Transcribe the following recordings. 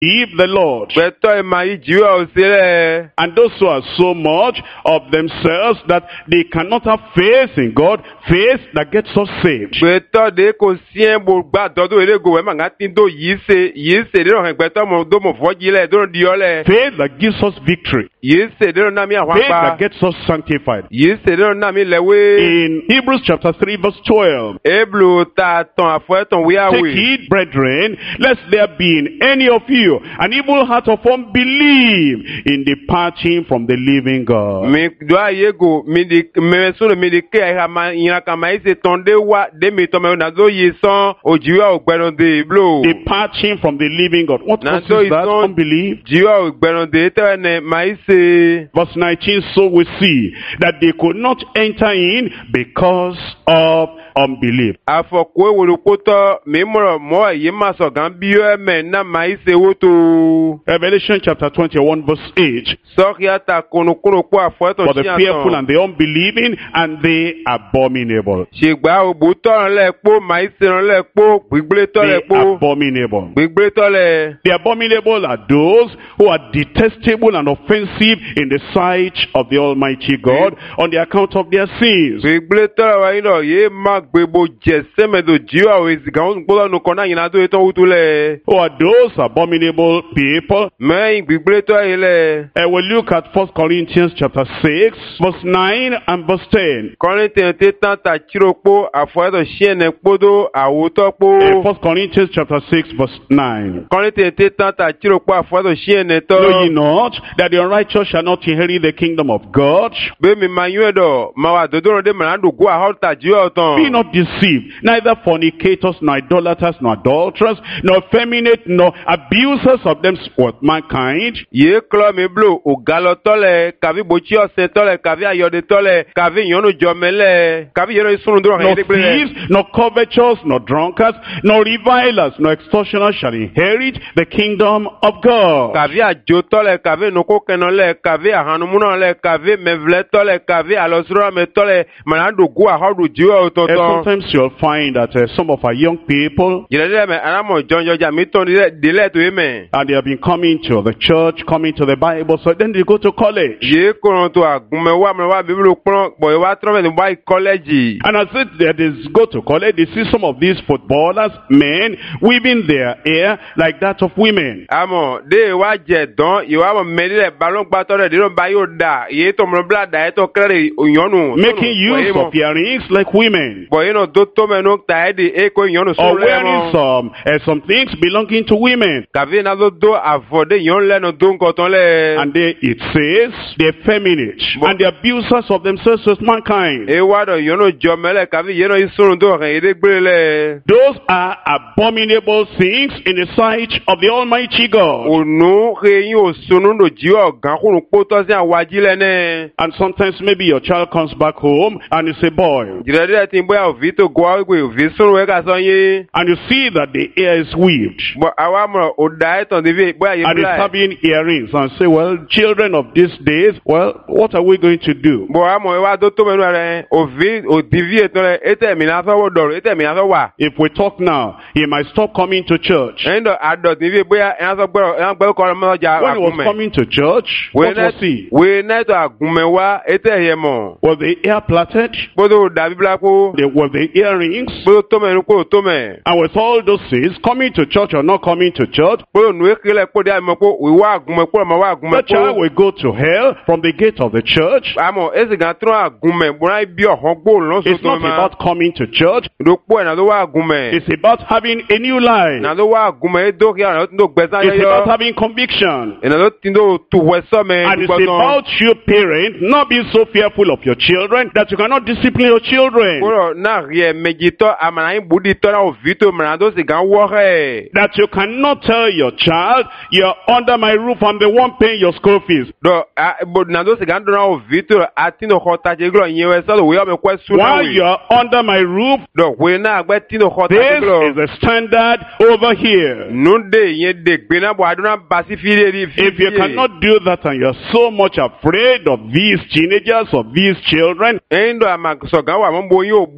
the Lord. Gbẹ̀tọ́ ìmọ̀ yìí jíwọ́ òsèlè. And those who are so much of themselves that they cannot have faith in God, faith that gets us saved. Gbẹ̀tọ́ de kò sí ẹ̀ bò gbàdọ́ tó eré gòwé màgá tí ń tó yìí ṣe dérò hàn gbẹ̀tọ́ mọ̀ tó mọ̀ fọ́jì lẹ̀ tó ń di ọ́ lẹ̀. Faith that gives us victory. Yìí ṣe dérò náà mi àwọn Faith apá. that gets us sanctified. Yìí ṣe dérò náà mi lẹ̀wé. In Hebrews chapter 3 verse 12. Eblu ta tán àfọ̀ẹ́tàn Take wíyàwó. heed, brethren, lest there be in any of you an evil heart of unbelief in departing from the living God. Mi do aye go mi di mẹ́sùn mi di ké ẹ̀ka ma ìyẹn kà máa ṣe tán dé wá dé mi tán mẹ́rin náà tó yé sán òjìwá ògbẹ́rún dé blo. Departing from the living God. What Now, causes so it's that? not- Unbelief. Jíwá ògbẹ́rún dé tẹ́wẹ́ ní máa ṣe. Verse 19, so we see that they could not enter in because of unbelief. Àfọ̀kù ewolokótọ́ mi mọ̀rọ̀ mọ́ èyí máa sọ̀gán bí ó ẹ̀mẹ̀ náà máa ṣe wó tó. Revelation chapter 21 verse 8. Sọ́kì àtà kùnùkùnù pọ̀ àfọ̀ẹ́tàn For the sí fearful àtàn. and the unbelieving and the abominable. Ṣègbà òbú tọ̀rọ̀ lẹ̀ pọ̀ máa ṣe rán lẹ̀ pọ̀ gbígbé tọ́lẹ̀ The pọ̀ abominable. gbígbé tọ́lẹ̀. The abominable are those who are detestable and offensive in the sight of the Almighty God on the account of their sins. Gbígbé tọ́lẹ̀ wa yín lọ yé má gbébo jẹ sẹ́mẹ̀dọ̀ jíwá òwe sìgá ó gbọ́dọ̀ nù kọ́ náà yìí náà tó yẹ tán wútu lẹ̀. Who are those abominable people? Mẹ́yìn gbígbé tọ́lẹ̀ yìí lẹ̀. And we'll look at 1 Corinthians chapter 6, verse 9 and verse 10. Kọ́rìntì tẹ́ tán ta tsiro kpó àfọ̀ẹ́tọ̀ síẹ̀nẹ̀ kpódó àwòtọ́ kpó. 1 Corinthians chapter 6, verse 9. Kọ́rìntì tẹ́ tán ta tsiro kpó àfọ̀ẹ́tọ̀ síẹ̀nẹ̀ Know ye tọ́. not that the unrighteous shall not inherit the kingdom of God? Bẹ́ẹ̀ mi máa yún ẹ̀ dọ̀ máa wà dòdò rẹ̀ dé màá dùn kó àhọ́ta jíwá ọ̀tàn. Be not deceived, neither fornicators, nor idolaters, nor adulterers, nor effeminate, nor abusers of them with mankind, Yé klọ́ mi blo ògalọ tọ́lẹ̀ kàbí bòtí ọ̀sẹ̀ tọ́lẹ̀ kàbí ayọ̀dẹ tọ́lẹ̀ kàbí ìyọ́nù jọmẹ́lẹ̀ kàbí ìyọ́nù ìsúnú dúró hàn nor yé dégbé rẹ̀. thieves, nor covetous, nor drunkards, nor revilers, nor extortioners shall inherit the kingdom of God. Kàbí àjò tọ́lẹ̀ kàbí ìnukó kẹnọlẹ̀ kàbí àhànumúnọ̀lẹ̀ kàbí mẹ̀vlẹ̀ tọ́lẹ̀ kàbí àlọ́sírọ́mẹ tọ́lẹ̀ mànàdùgú àhọ́dù jíwọ́ And ọ̀tọ̀tọ̀. sometimes you'll find that some of our young people, Jìrẹ̀dẹ̀ mẹ́ arámọ̀ jọjọjà mi tán délẹ̀ tó yé mẹ́. and they have been coming to the church, coming to the Bible, so then they go to college. Yé kóran tó àgùnmẹ̀wá mẹ́wàá bíbélì pọ́n bọ̀ ìwà tọ́lẹ̀ ní wáyé kọ́lẹ́jì. And as they go to college, they see some of these footballers, men, weaving their hair like that of women. Àmọ̀ dé ìwà jẹ̀ dán ìwà mọ̀ mẹ́lẹ̀ balọ̀gbà tọ́lẹ̀ dé lọ́ba yóò dà ìyé tó mọ̀ bílà dà ẹ̀ tó kẹ́rẹ́ ìyọ́nù. Making use of earrings like women. Bọ̀ yín náà tó tó mẹ́nu tà ẹ́ di èkó ìyọ́nù Or sórí wearing some things belonging to women. Kàbí iná ló dó àfọ̀dé ìyọ́nù lẹ́nu tó ń kọ̀tán lẹ̀. And it says, the effeminate and the abusers of themselves with mankind. Ewádọ̀ ìyọ́nù jọ mẹ́lẹ̀ kàbí ìyẹ́nù ìsúnú tó hàn èdè gbére lẹ̀. Those are abominable things in the sight of the Almighty God. Ònú eyín òsùnú ló jí ọ̀gán kúrò pótọ́ sí àwọn ajílẹ̀ náà. And sometimes maybe your child comes back home and is a boy. Jìrẹ̀dẹ̀ ti ń bóyá òfin tó gbọ́ wípé òfin sún wẹ́ká sọ yé. And you see that the hair is weaved. Bọ̀ àwa mọ̀ ọ̀dà ẹ̀tàn níbi bóyá yé And it's bílà ẹ̀. having earrings and say, well, children of these days, well, what are we going to do? Bọ̀ àmọ̀ ìwà tó tó mẹ́nu rẹ̀ òfin òdìví ètò rẹ̀ ètò ẹ̀mí náà sọ́wọ́ dọ̀rọ̀ ètò ẹ̀mí náà sọ wà. If we talk now, he might stop coming to church. Ẹ̀yin dọ̀ àdọ̀ níbi bóyá ẹ̀yàn sọ gbẹ́rọ̀ kọ́ ọmọ ọjà When he was àgùnmẹ̀. coming to church, what was he? Wèé nẹ́tọ̀ àgùnmẹ̀ wá ètò ẹ̀yẹ mọ̀. Was the hair plaited? Gbọ́dọ̀ dàbí bílá kó. Were the earrings? Gbọ́dọ̀ tó mẹ́nu kó tó mẹ́. And with all those things, coming to church or not coming to church, Gbọ́dọ̀ nù ékelẹ̀ kó dé àmọ́ kó ìwà àgùnmẹ̀ kó ọmọ wá àgùnmẹ̀ the child will go to hell from the gate of the church. Àmọ́ èsì gan tó àgùnmẹ̀ bọ́lá bí ọ̀hán gbòòrùn lọ́sọ̀tọ̀ It's not about coming to church. Ìdókòwò ẹ̀ náà ló wá àgùnmẹ̀. It's about having a new life. Náà ló wá àgùnmẹ̀ dókè àwọn tó gbẹ̀sán It's about yọyọ. having conviction. Ìnà ló ti tó tùwẹ̀ sọ́mẹ̀ And it's dùgbọ́tàn. about you, parents, not being so fearful of your children that you cannot discipline your children. Kúrò náà rí ẹ̀ méjì tọ́ àmàlà yín bùdí tọ́ náà òfin tó mìíràn tó sì gan wọ́ rẹ̀. That you cannot tell your child, you're under my roof, I'm the one paying your school fees. Dọ̀ náà tó sì gan dùn náà òfin tó àti ní ọkọ̀ tajì gbọ́ ìyẹn wẹ̀ sọ́dọ̀ wíyọ́ mi kọ́ ẹ̀sùn náà While wì. you're under my roof, Dọ̀ wíyẹn náà àgbẹ̀ tí ní ọkọ̀ tajì this gbọ́. is the standard over here. Nùdé ìyẹn dè gbé náà bọ̀ àdúrà bá sí fílẹ̀ rí If you cannot do that and you're so much afraid of these teenagers, of these children, Ẹ̀yin dọ̀ àmà sọ̀gán wà mọ́ bóyá ò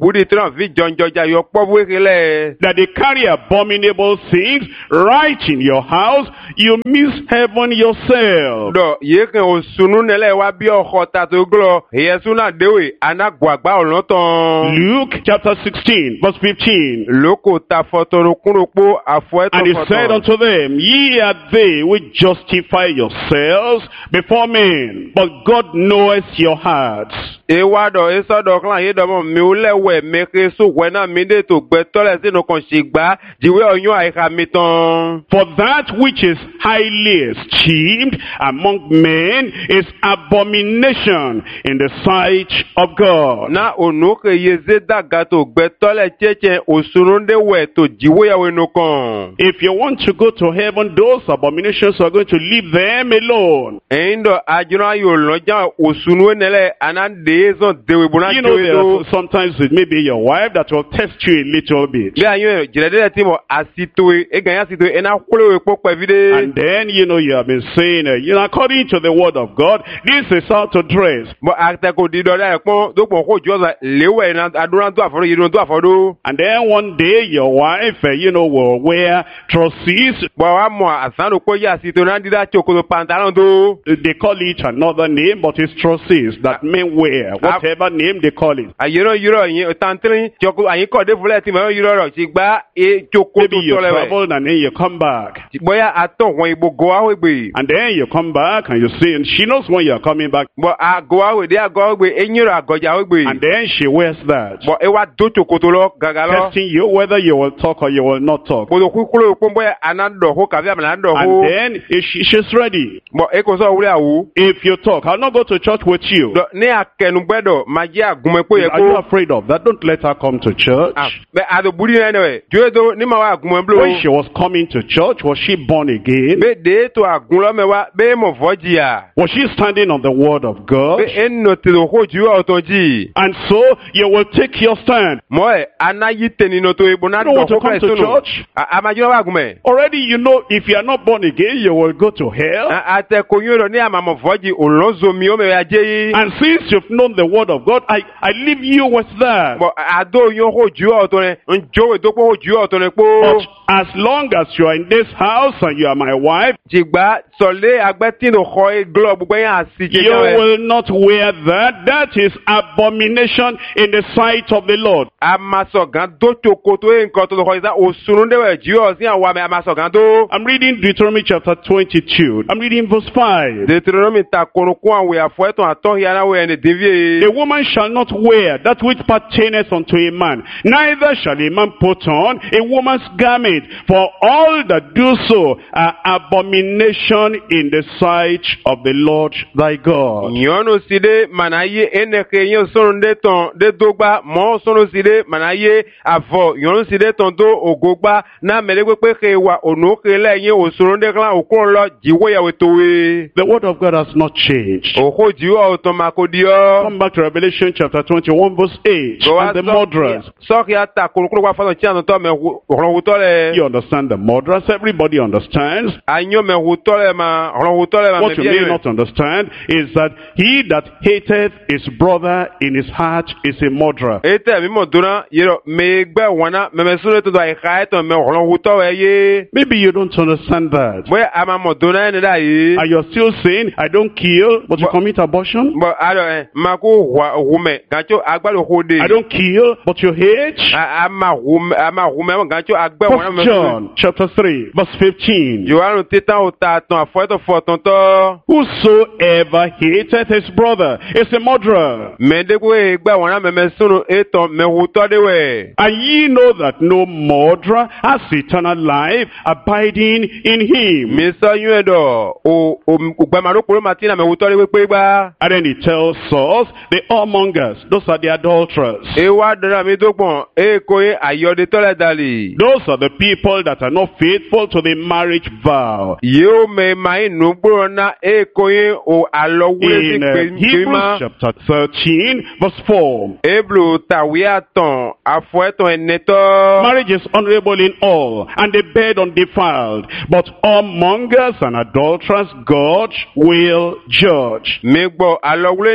budi tran vi jonjoja yo pobu kele. That they carry abominable things right in your house, you miss heaven yourself. Do yeke osunu nele wa bi okhota to glo yesu na dewe anagwagba oloton. Luke chapter 16 verse 15. Loko ta fotoro kunopo afo eto. And he said unto them, Ye are they which justify yourselves before men, but God knoweth your hearts. Ewa do eso do klan ye do mo mi ulewe meke so wena mi de to gbe tole sinu kan sigba jiwe oyun aika mi ton. For that which is highly esteemed among men is abomination in the sight of God. Na onuke yeze daga to gbe tole cheche osurunde we to jiwe ya wenu kan. If you want to go to heaven, those abominations are going to leave them alone. Endo ajuna yo loja osunu nele anandezo dewe buna You know, there dewe. are sometimes it may be your wife that will test you a little bit. Be ayo jirede timo asitoe e ganya asitoe ena kule po pevide. And then, you know, you have been saying, according to the word of God, this is how to dress. But atako di do la pon do pon ko joza lewe na aduran to aforo yidun to afodo. And then one day your wife, will wear trousers. But wa mo asanu ko ya asito na dida chokolo pantalon do. They call it another name, but it's trousers that men wear, whatever name they call it. Ayero yiro yin tantrin choko ayin ko de fule ti mo yiro ro ti gba e choko Maybe to you tolewe. travel and then you come back. Boya aton won ibo go awe gbe. And then you come back and you see, and she knows when you're coming back. But go awe de ago gbe enyiro agoja awe gbe. And then she wears that. But e wa do choko to lo gaga lo. Testing you whether you will talk or you will not talk. Ko ku kulo ko boya anando ho ka vi amando ho. And then if she's ready. But e ko so wure awu. If you talk, I'll not go to church with you. Ní akẹnugbedo maji agunmẹpo yẹ Are you ko. afraid of that? Don't let her come to church. Bẹ adoburi náà nẹ jùlọ ní ma wa agunmẹblo. When she was coming to church, was she born again? Bẹ de to agunlọmẹwa bẹ mọ fọjìyà. Was she standing on the word of God? Bẹ ẹnu tẹ̀lé ko ju ọ̀tọ̀ jì. And so you will take your stand. Mọ ẹ anayi tẹninu tó ibo náà You don't want to dọ̀ come kókè to sunu. church? Amajọ wa agunmẹ. Already you know if you are not born again, you will go to hell. Atẹkoyún lọ ní àmàmọ̀ fọjì òlọ́zomi ó mẹ́rin ajé yìí. And since you've known the word of God, I leave you with that. Bọ àdó yóò kó ju ọ̀tọ̀ rẹ̀ njó ìdókòwò kó ju ọ̀tọ̀ rẹ̀ But pọ̀. as long as you are in this house and you are my wife, Jìgbà sọ̀lé agbẹ́tìnú kọ́ ẹ glọ́ gbogbo yẹn àsìjẹ́ you náà. will not wear that. That is abomination in the sight of the Lord. Amasogan do chokoto e nkan to ko isa osunu dewe ji o si àwọn amasogan do. I'm reading Deuteronomy chapter 22. I'm reading verse 5. Deuteronomy ta korokun awe afo eton aton hiana we en devie. The woman shall not wear that which pertaineth unto a man, neither shall a man put on a woman's garment, for all that do so are abomination in the sight of the Lord thy God. Yono side manaye eneke yen sonu de ton de dogba mo sonu side manaye afo yono side ton do ogogba na melegbe pe ke wa onu ke le yen osunu de klan okun lo jiwo ya wetowe. The word of God has not changed. Oko jiwo oton makodio. Come back to Revelation chapter 21 verse 8. And the murderers. Sorry ata korokun wa fa ti an to me ron wutole. You understand the murderers? Everybody understands. Anyo me wutole ma ron wutole ma What you may not understand is that he that hateth his brother in his heart is a murderer. Ete mi mo dona yero me gbe wona me me sunu to do ai khai to me ron wutowe ye. Maybe you don't understand that. Boy ama mo dona ni da yi. And you're still saying, I don't kill, but you commit abortion? But ado ma ko hume gancho agbalo hode. I don't kill, but you hate? Ama hume gancho agbe wona me. 1 John chapter 3 verse 15. Johannu titan o ta ton afoto foton to. Whosoever hateth his brother is a murderer. Me de ko gbe wona me sunu eton me wuto de we. And ye know that no murderer has eternal life abiding in him. Mi so yun edo o gbe ma ro kuro matina me wuto de we pe gba. And then he tells us, the whoremongers, those are the adulterers. E wa dara mi dopon e ko e ayode tole dali. Those are the people that are not faithful to the marriage vow. Yo me mai no gboro na e ko e o alowure ti In pe Hebrews chapter 13 verse 4. Eblu tawi aton afo eton eneto. Marriage is honorable in all, and the bed undefiled. But whoremongers and adulterers God will judge. Me gbo alowure ni yin ti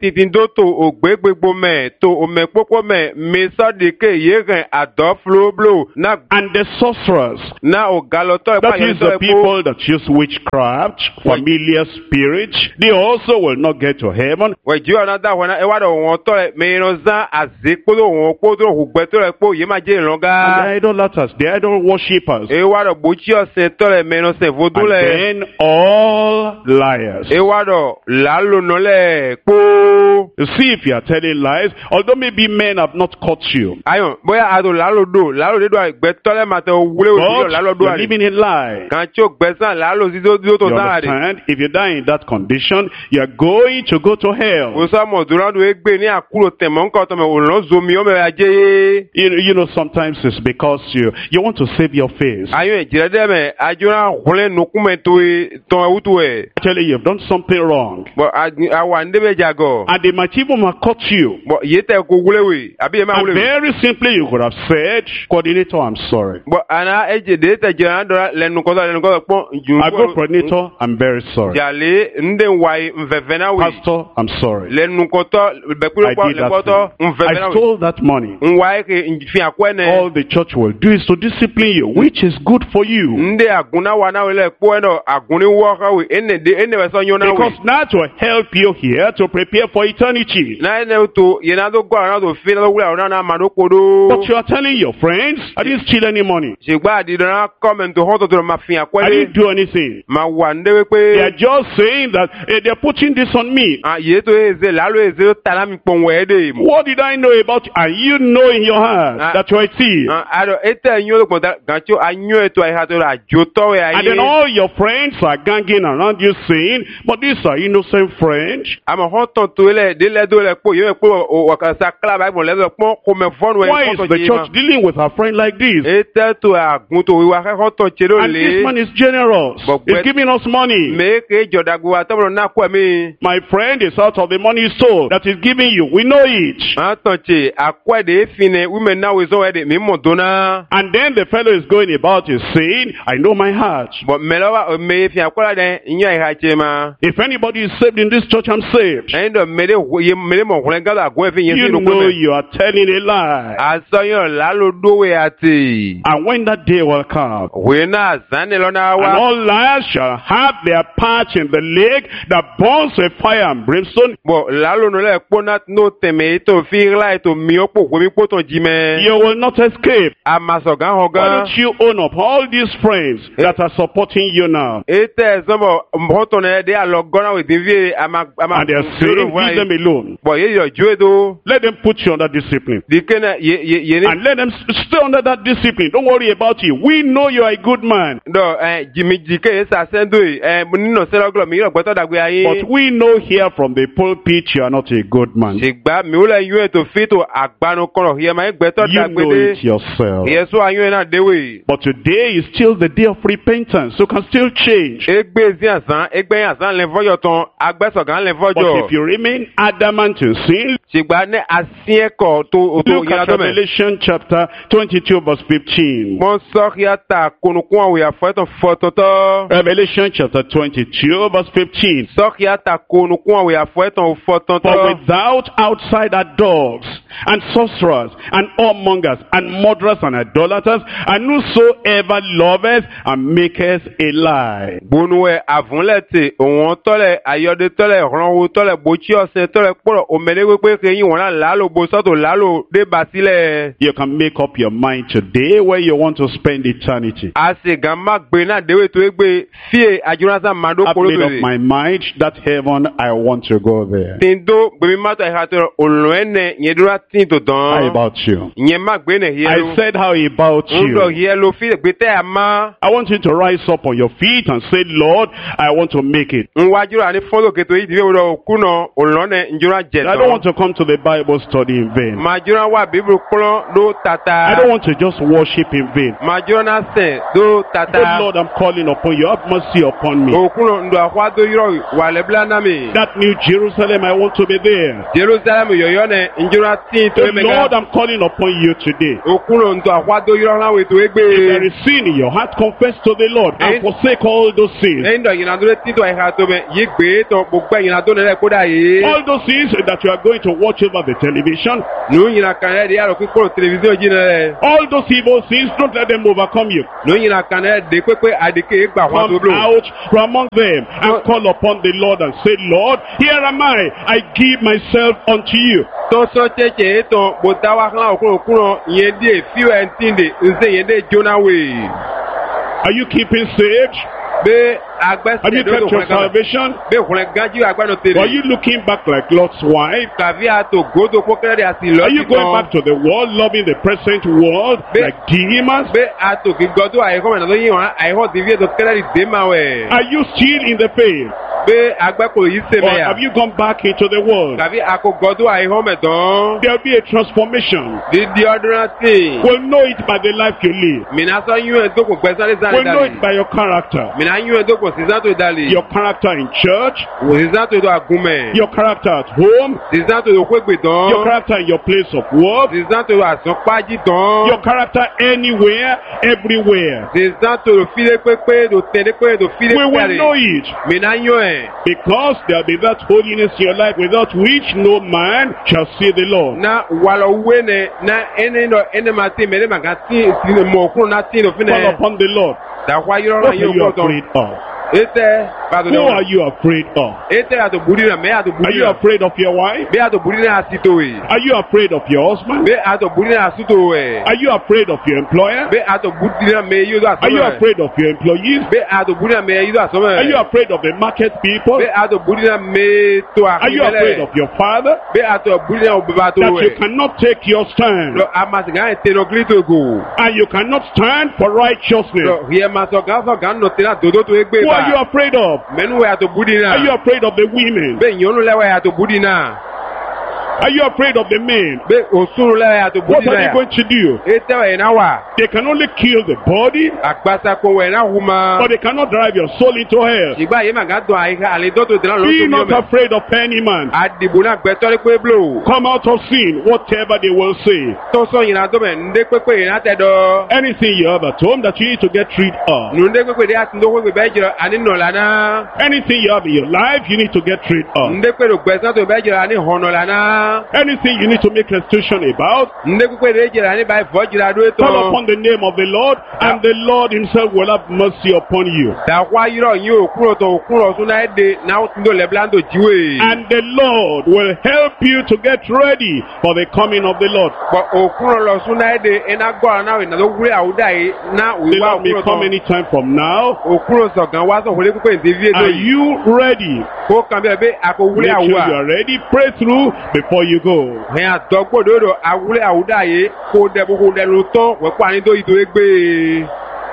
ti do to ogbegbegbo me to omekpokpo me mesodike yegen adofloblo na And the sorcerers, na ogaloto that is the people that use witchcraft, familiar spirits, they also will not get to heaven. weju another one e wado won to me noza azekpolo won podo hugbeto le po ye ma je And longa the idolaters, the idol worshippers, e wado bochi ose to le me no se and vodule then all liars. e wado lalo no le po You see, if you are telling lies, although maybe men have not caught you, ayo boya ado lalo de do agbeto le mate wule o but lalo do you're living a lie. kan cho gbesan lalo si do to You tan ade understand? If you die in that condition, you are going to go to hell. o sa mo durando egbe ni akuro temo nkan to me o lo zomi o me aje You know, sometimes it's because you want to save your face. ayo ejire me ajura hule nukume to utu e Actually, you've done something wrong. bo awa ndebe jago And they might even have caught you. bo yete ko wulewe abi e ma And wulewe very simply, you could have said, coordinator, I'm sorry. bo ana eje de te jira ndo lenu ko pon ju I go coordinator, I'm very sorry. jale nde wai mvevena we Pastor, I'm sorry. lenu ko to be I kuro did le ko to that thing. I mvevena we stole that money. nwai ke fi akwene All the church will do is to discipline you, which is good for you. nde aguna wana we le po eno aguni wo ka we ene we so nyona we Because that will help you here to prepare for eternity. na ene to yena do go na do fi na do wula na ma do kodo But you are telling your friends, I didn't steal any money. ṣùgbọ́n àdìdàn comment tó hàn tó máa fi hàn I pẹ́lẹ́ didn't do anything. máa wà ní wípé They are just saying that they're putting this on me. àyè tó èzè lálọ́ èzè ó tàlá mi pọ̀ wẹ̀ ẹ́ dè mú. What did I know about you? And you know in your heart that you're a thief. àdó ètò ẹ̀yìn olùkọ́ gàtí àyàn ètò àyà tó rà jò tọ́wẹ̀ And then ayé. all your friends are ganging around you saying, but these are innocent friends. àmọ́ hàn tán tó lẹ̀ délẹ̀ tó lẹ̀ pọ̀ yẹ́wẹ̀ pé ọ̀kàṣà kíláàbà ìmọ̀ lẹ́sọ̀ pọ́n kò mẹ́ fọ́nù ẹ̀ Why is the church dealing with a friend like this? ètò tó àgùn tó wíwá kẹ́kọ̀ọ́ tán ṣe ló And this lé. man is generous. But He's when- giving us money. mèéké jọ̀dàgbò àtọ́mọ̀rọ̀ náà kọ́ mi. My friend is out of the money he stole that he's giving you. We know it. à ń tàn ṣe àkọ́ẹ̀dẹ̀ èéfin wímẹ̀ náà wíṣọ́ ẹ̀dẹ̀ mímọ̀ tó náà. And then the fellow is going about is saying, I know my heart. But melawa me fi akwala den nya iha chema. If anybody is saved in this church, I'm saved. Endo mele mele mo kule ngala go fi yin You sinu know ko. you are telling a lie. Asoyo lalo dowe ati. And when that day will come, We na zane lo na and wa. all liars shall have their part in the lake that burns with fire and brimstone, Bo lalo no le pona no teme to fi la to mi opo ko mi poto jime. you will not escape. Amaso gan Why hogan. don't you own up all these friends that are supporting you now? Ete zomo mboto ne de alogona we divi ama And they are saying, leave them alone. Bo ye yo juedo. Let them put you under discipline. Dikena ye And let them stay under that discipline. Don't worry about it. We know you are a good man. do jimi jike sa sendo nino seloglo mi ro gboto dagbe aye. But we know here from the pulpit you are not a good man. Sigba mi ula yun to fito agbanu kono here ma gbeto You know dagbede. it yourself. Yesu ayun na dewe. But today is still the day of repentance. So can still change. Egbe egbe azan le voyo ton agbeso gan le But vojo. if you remain adamant in sin, Sigba ne asien ko to look yana at do me. Revelation chapter 22 verse 15. Mon so ya ta kunukun awe afoto fototo. Revelation chapter 22 verse 15. So ya ta kunukun awe afoto For fototo. without outside are dogs, and sorcerers, and whoremongers, and murderers, and idolaters, and whosoever loveth and maketh a lie. Bonuwe avunlete ohun tole ayode tole ronwo tole bochi ose tole poro omelewe pe keyin wona lalo bo soto lalo de basile. You can make up your mind today where you want to spend eternity. Ase gamma gbe na dewe to egbe fie ajurasa mado I've polo made up bere. my mind that heaven, I want to go there. Tindo gbe mi mata ihato olwene yedura tinto How don. about you? Nye ma gbe ne I hielo. said, how about Undo you? hielo fi gbe te ama. I want you to rise up on your feet and say, Lord, I want to make it. Nwajura ni fodo keto yi diwe wo kuno olone njura I don't want jeto. to come to the Bible study in vain. Majura wa bible kolo do tata. I don't want to just worship in vain. Majorana se do Oh tata. Lord, I'm calling upon you. Have mercy upon me. Okuno ndo akwa do yiro wale blana mi. That new Jerusalem, I want to be there. Jerusalem yoyo ne njura tí tó Say, mega. Lord, I'm calling upon you today. Okuno ndo akwado yiro na we to If there egbe. is sin in your heart, confess to the Lord and forsake all those sins. Endo yina do ti to e ha to me yegbe to gbogbo yina do ne ko da ye. All those sins that you are going to watch over the television, Nu yina kan e de aro ki ko television ji na. all those evil sins, don't let them overcome you. Nu yina kan e de pepe adike gba wa to Come blo. out from among them and call upon the Lord and say, Lord, here am I give myself unto you. To so cheche to bo da wa kan okuno yen de fi en tinde nse yen de jona we. Are you keeping saved? Be agbe Have you kept your salvation? Be kule ganji agbe no Or are tere. you looking back like Lot's wife? Kavi ato godo ko kere de asi lo. Are you going back to the world, loving the present world like demons? Be ato ki godo ai ko me no yin wa ai ho divie do kere de ma we. Are you still in the faith? Be agbe ko yi se Or me ya. have you gone back into the world? Kavi ako godo ai ho me don. There'll be a transformation. Di deodorant thing. We'll know it by the life you live. Mina so yin e do ko gbe sare We'll know dali. it by your character. Mina yin e do ko sizan to dali. Your character in church, Wo sizan to do agunme. your character at home, Sizan to do ko gbe don. your character in your place of work, Sizan to do asan paji don. your character anywhere, everywhere. Sizan to do file pepe do tele pe do file We will know pe. it Mina yin e. because there'll be that holiness in your life without which no man shall see the Lord. Na walo wene na ene no ene mati mele magati ti mo kun na ti no Call fine. upon the Lord. Da kwa yoro What na are yo you ko ton. afraid of? Ete ba do Who are you afraid of? Ete ato buri na me ato Are buri you na. afraid of your wife? Be ato buri na asito we. Are you afraid of your husband? Be ato buri na asito we. Are you afraid of your employer? Be ato buri na me yo do aso. Are you afraid of your employees? Be ato buri na me yo do aso. Are you afraid of the market people? Be ato buri na me to a. Are you afraid of your father? Be ato buri na obaba to That we. you cannot take your stand Lo amasi gan te no glito go. and you cannot stand for righteousness? Lo ye ma so gan no te na dodo to egbe Who are you ba. afraid of? Menu we ato buri na. Are you afraid of the women? Be nyonu lewe ato buri na. Are you afraid of the men? Be osuru lewe ato What buri are they na. going to do? Ete we na wa. They can only kill the body, Agbasa ko we na huma. but they cannot drive your soul into hell. Ìgbà yìí màgá dùn àyíká àlejò tó dìrán Be lọ́sọ̀ mi not ọmọ. afraid of any man. Àdìbò náà gbẹ́tọ́ ní pé blow. Come out of sin, whatever they will say. Tó sọ yìnyín àdó mẹ́ ǹdé pépé yìnyín àtẹ̀dọ́. Anything you have at home that you need to get rid of. Nùndé pépé dé àti ndókòwé pé bẹ́ẹ̀ jìrọ̀ àní nà lánà. Anything you have in your life, you need to get rid of. Ǹdé pépé gbẹ̀sán tó bẹ́ẹ̀ jìrọ̀ àní hànà lánà. Anything you need to make restitution about, Ǹdé pépé dé jìrọ̀ àní báyìí fọ́ jìrọ̀ àdó ètò. call upon the name of the Lord, and the Lord himself will have mercy upon you. Dàkwá yìrọ̀ yín òkúrò tó òkúrò tún náà dé náà tún dó lẹ́bíláńdò jíwèé. And the Lord will help you to get ready for the coming of the Lord. Bọ̀ òkúrò lọ sún náà dé iná gbọ́ra náà ìnáwó wúrẹ́ àwùdá yìí náà The òwúwá Lord may òkúrò come tán. anytime from now. Òkúrò sọ̀gán wá sọ̀ wọlé pípé ìdí fídíò Are yìí. you ready? Kó kàn bí ẹ bẹ́ àkó Make wúlé sure you àwùwá. are ready. Pray through before you go. Hẹn àtọ́gbòdodo awúlé àwùdá yìí kó dẹ̀bù kó dẹ̀nu tán wẹ̀kọ́ ànídó ìtò égbé.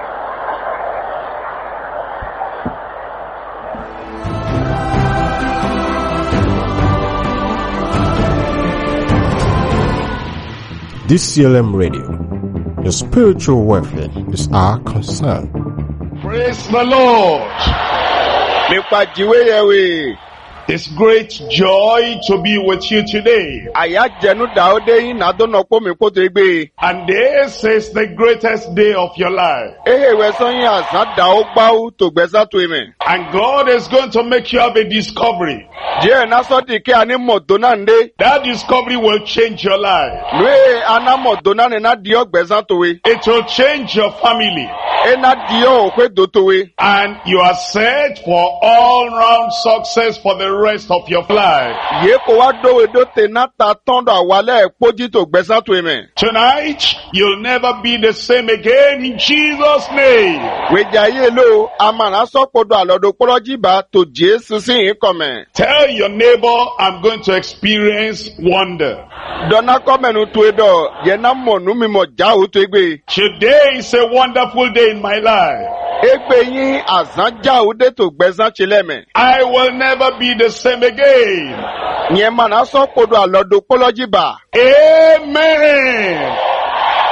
DCLM Radio. Your spiritual welfare is our concern. Praise the Lord. Nípa jíwéyẹ̀wé, It's great joy to be with you today. àyájẹnu dàódé yín nàdọ́nà pómi kótó égbé. And this is the greatest day of your life. Ehe wẹ̀sán yín àsán dàó gbáwó tó gbẹ́sà tó ìmẹ̀. And God is going to make you have a discovery. Díẹ̀ násọ́dì kí a ní mọ̀tò náà ń dé. That discovery will change your life. Lóye aná mọ̀tò náà ní ná diọ́ gbẹ́sà tó wé. It will change your family. Ena diọ́ òkwe dò tó wé. And you are set for all-round success for the rest of your life. Yé kò wá dówé dó tè ná ta tọ́ndọ̀ àwálẹ̀ pójí tó gbẹ́sà tó ìmẹ̀. Tonight, you'll never be the same again in Jesus' name. Wèjà yé ló, àmàrà sọ́kpọ̀dọ̀ àlọ́dọ̀ kpọ́lọ́jì bá tó Jésù sí yín kọ̀mẹ̀. Tell your neighbor, I'm going to experience wonder. Dọ́nà kọ́mẹ̀nù tó e dọ̀, yẹn ná mọ̀ nú mi mọ̀ já o tó égbé. Today is a wonderful day in my life. Égbé yín àzán já o dé tó gbẹ́sà tsilẹ̀mẹ̀. I will never be the same again. Nyɛ mana sɔkpodo alɔdo kpɔlɔdzi ba. Amen.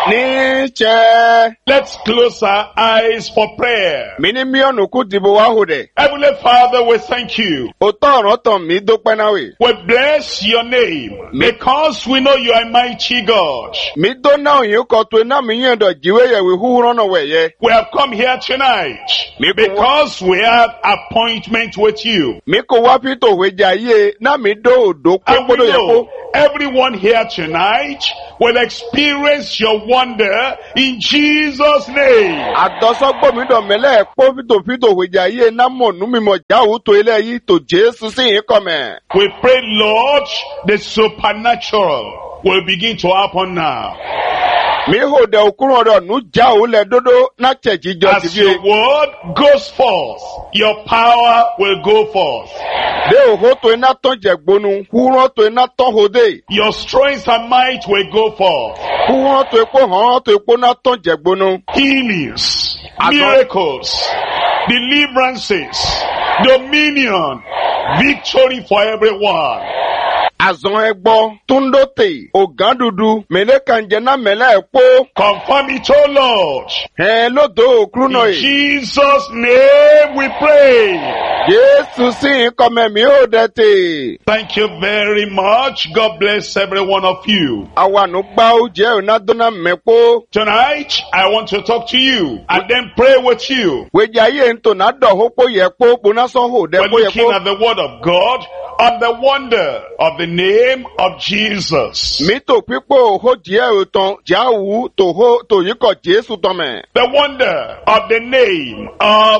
Níṣẹ́. Let's close our eyes for prayer. Mi ní mílíọ̀nù kú dìbò wá hù dẹ̀. Heavenly Father, we thank you. Òótọ́ ọ̀rọ̀ tàn mí dópẹ́ náà wè. We bless your name because we know you are a mighty God. Mi dó náà yín kọ́ tó iná mi yín dọ̀ jíwé yẹ̀wé húhúrọ́ náà wẹ̀ yẹ. We have come here tonight because we have appointment with you. Mi kò wá pító òwejà yé náà mi dó òdó kó And we gbọ́dọ̀ yẹ kó. know everyone here tonight will experience your wonder in Jesus' name. Àdọ́sọ́gbọ́n mi dọ̀ mẹ́lẹ̀ pọ́ pító òwejà yé náà mọ̀ nú mi mọ̀ jáwó tó ilé yìí tó Jésù sí yín kọ́ mẹ́. We pray, Lord, the supernatural will begin to happen now. Mi hò dẹ̀ òkúrò rẹ̀ nù jáwó lẹ̀ dódó náà chẹ̀jì jọ As tìbí. your word goes forth, your power will go forth. Dé òhó tó iná tán jẹ̀gbónú, húrọ́ tó iná tán hòdè. Your strength and might will go forth. Húrọ́ tó epo hàn tó epo náà tán jẹ̀gbónú. Healings, miracles, deliverances, dominion, victory for everyone. Àzọ̀n ẹgbọ́, túndótè, ògándudu, mẹ́lẹ́kànjẹ́ náà mẹ́lẹ́ ẹ̀pọ́. Confirm it, O Lord. Lódò òkúrú náà In yìí. Jesus' name we pray. Jésù sí ìkọ̀mẹ̀ mi ò dẹ̀tẹ̀. Thank you very much. God bless every one of you. Àwànú gbá ó jẹ́ ònádọ́nà mẹ́pọ́. Tonight, I want to talk to you and then pray with you. Wèjà yé ń tò náà dọ̀ hópó yẹ pọ́, pọ́nà sọ́hó We're dẹ́pọ́ yẹ looking pọ́. at the word of God and the wonder of the name of Jesus. Mi tò pípò òhó jẹ́ òtàn, jáwù tò yí kọ̀ Jésù tọ̀mẹ̀. The wonder of the name of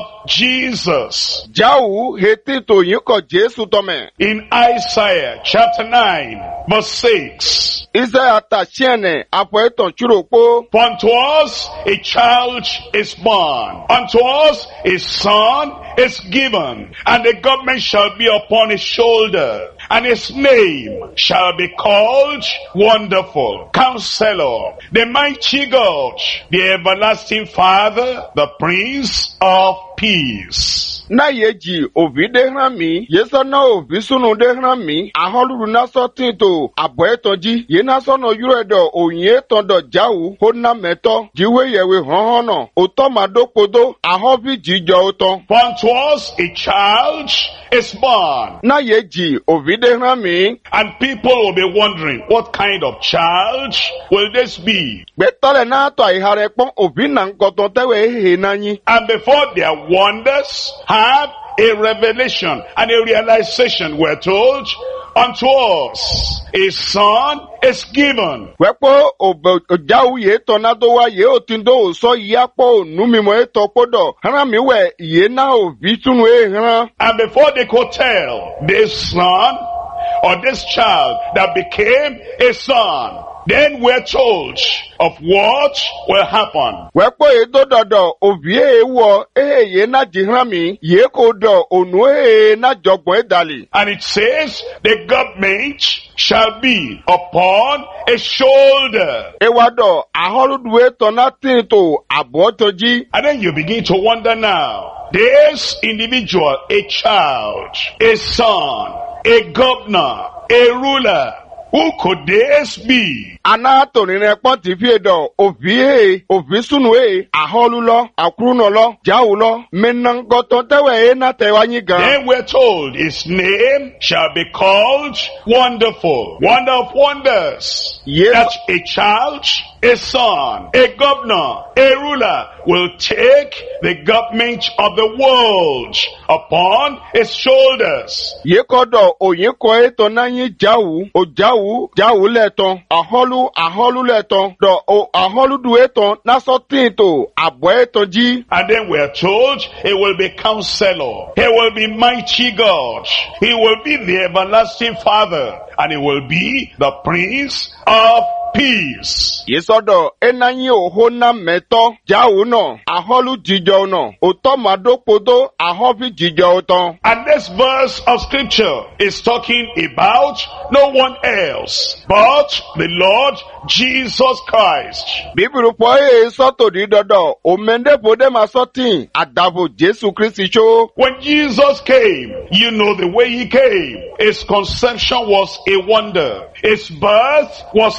Jesus. Jáwù hetí tò yí kọ̀ Jésù tọ̀mẹ̀. In Isaiah chapter 9 verse 6. Iṣẹ́ àtàṣẹ́nẹ̀ àpò ẹ̀tàn ṣúrò pó. For unto us a child is born, unto us a son is given, and the government shall be upon his shoulder, and his name shall be called Wonderful, Counselor, the Mighty God, the Everlasting Father, the Prince of Peace. Na yeji ovi de hran mi, yesa na ovi sunu de hran mi, ahọluru na sọ tinto abo etonji, ye na sọ na yuro edo oyin eton do jawu, ho na meto, jiwe yewe hohono, oto madokodo, ahobi jijo oton. For unto us a child is born. Na yeji ovi de hran mi, And people will be wondering, what kind of child will this be? gbetole na to ihare pon ovi na nkoton tewe ehe na yin. And before their wonders have a revelation and a realization, we're told, unto us a son is given. Wepo ojawu ye tornado wa ye otindo oso yapo numimo eto podo. Hana mi we ye na ovi tunu hana. And before they could tell this son or this child that became a son, then we're told of what will happen. Wepo edo dodo ovi wo ye na jihrami ye ko do onu na jogbon edali. And it says the government shall be upon a shoulder. Ewado aholuduwe tonatin to abotoji. And then you begin to wonder now, this individual, a child, a son, a governor, a ruler, who could this be? Anato ni repon ti fi edo ovi sunu aholulo akrunolo jawulo menangoto tewe na tewanyi gan. Then we're told his name shall be called Wonderful, Wonder of Wonders. Yes. That a child, a son, a governor, a ruler will take the government of the world upon his shoulders. Yekodo oyinko eto nanyi jawu leton aholu leton do aholu du eton naso tinto abo eton ji. And then we're told he will be Counselor, he will be Mighty God, he will be the Everlasting Father, and he will be the Prince of Peace. Yesodo enanyi oho na meto jawu no aholu jijo no oto madopodo ahobi jijo oton. And this verse of scripture is talking about no one else but the Lord Jesus Christ. Bíbélù pọ̀ sọ́tò di dọ́dọ̀ òmẹ́ndé bòdé máa sọ́tìn àdàbò Jésù Kristi ṣó. When Jesus came, you know the way he came. His conception was a wonder. His birth was a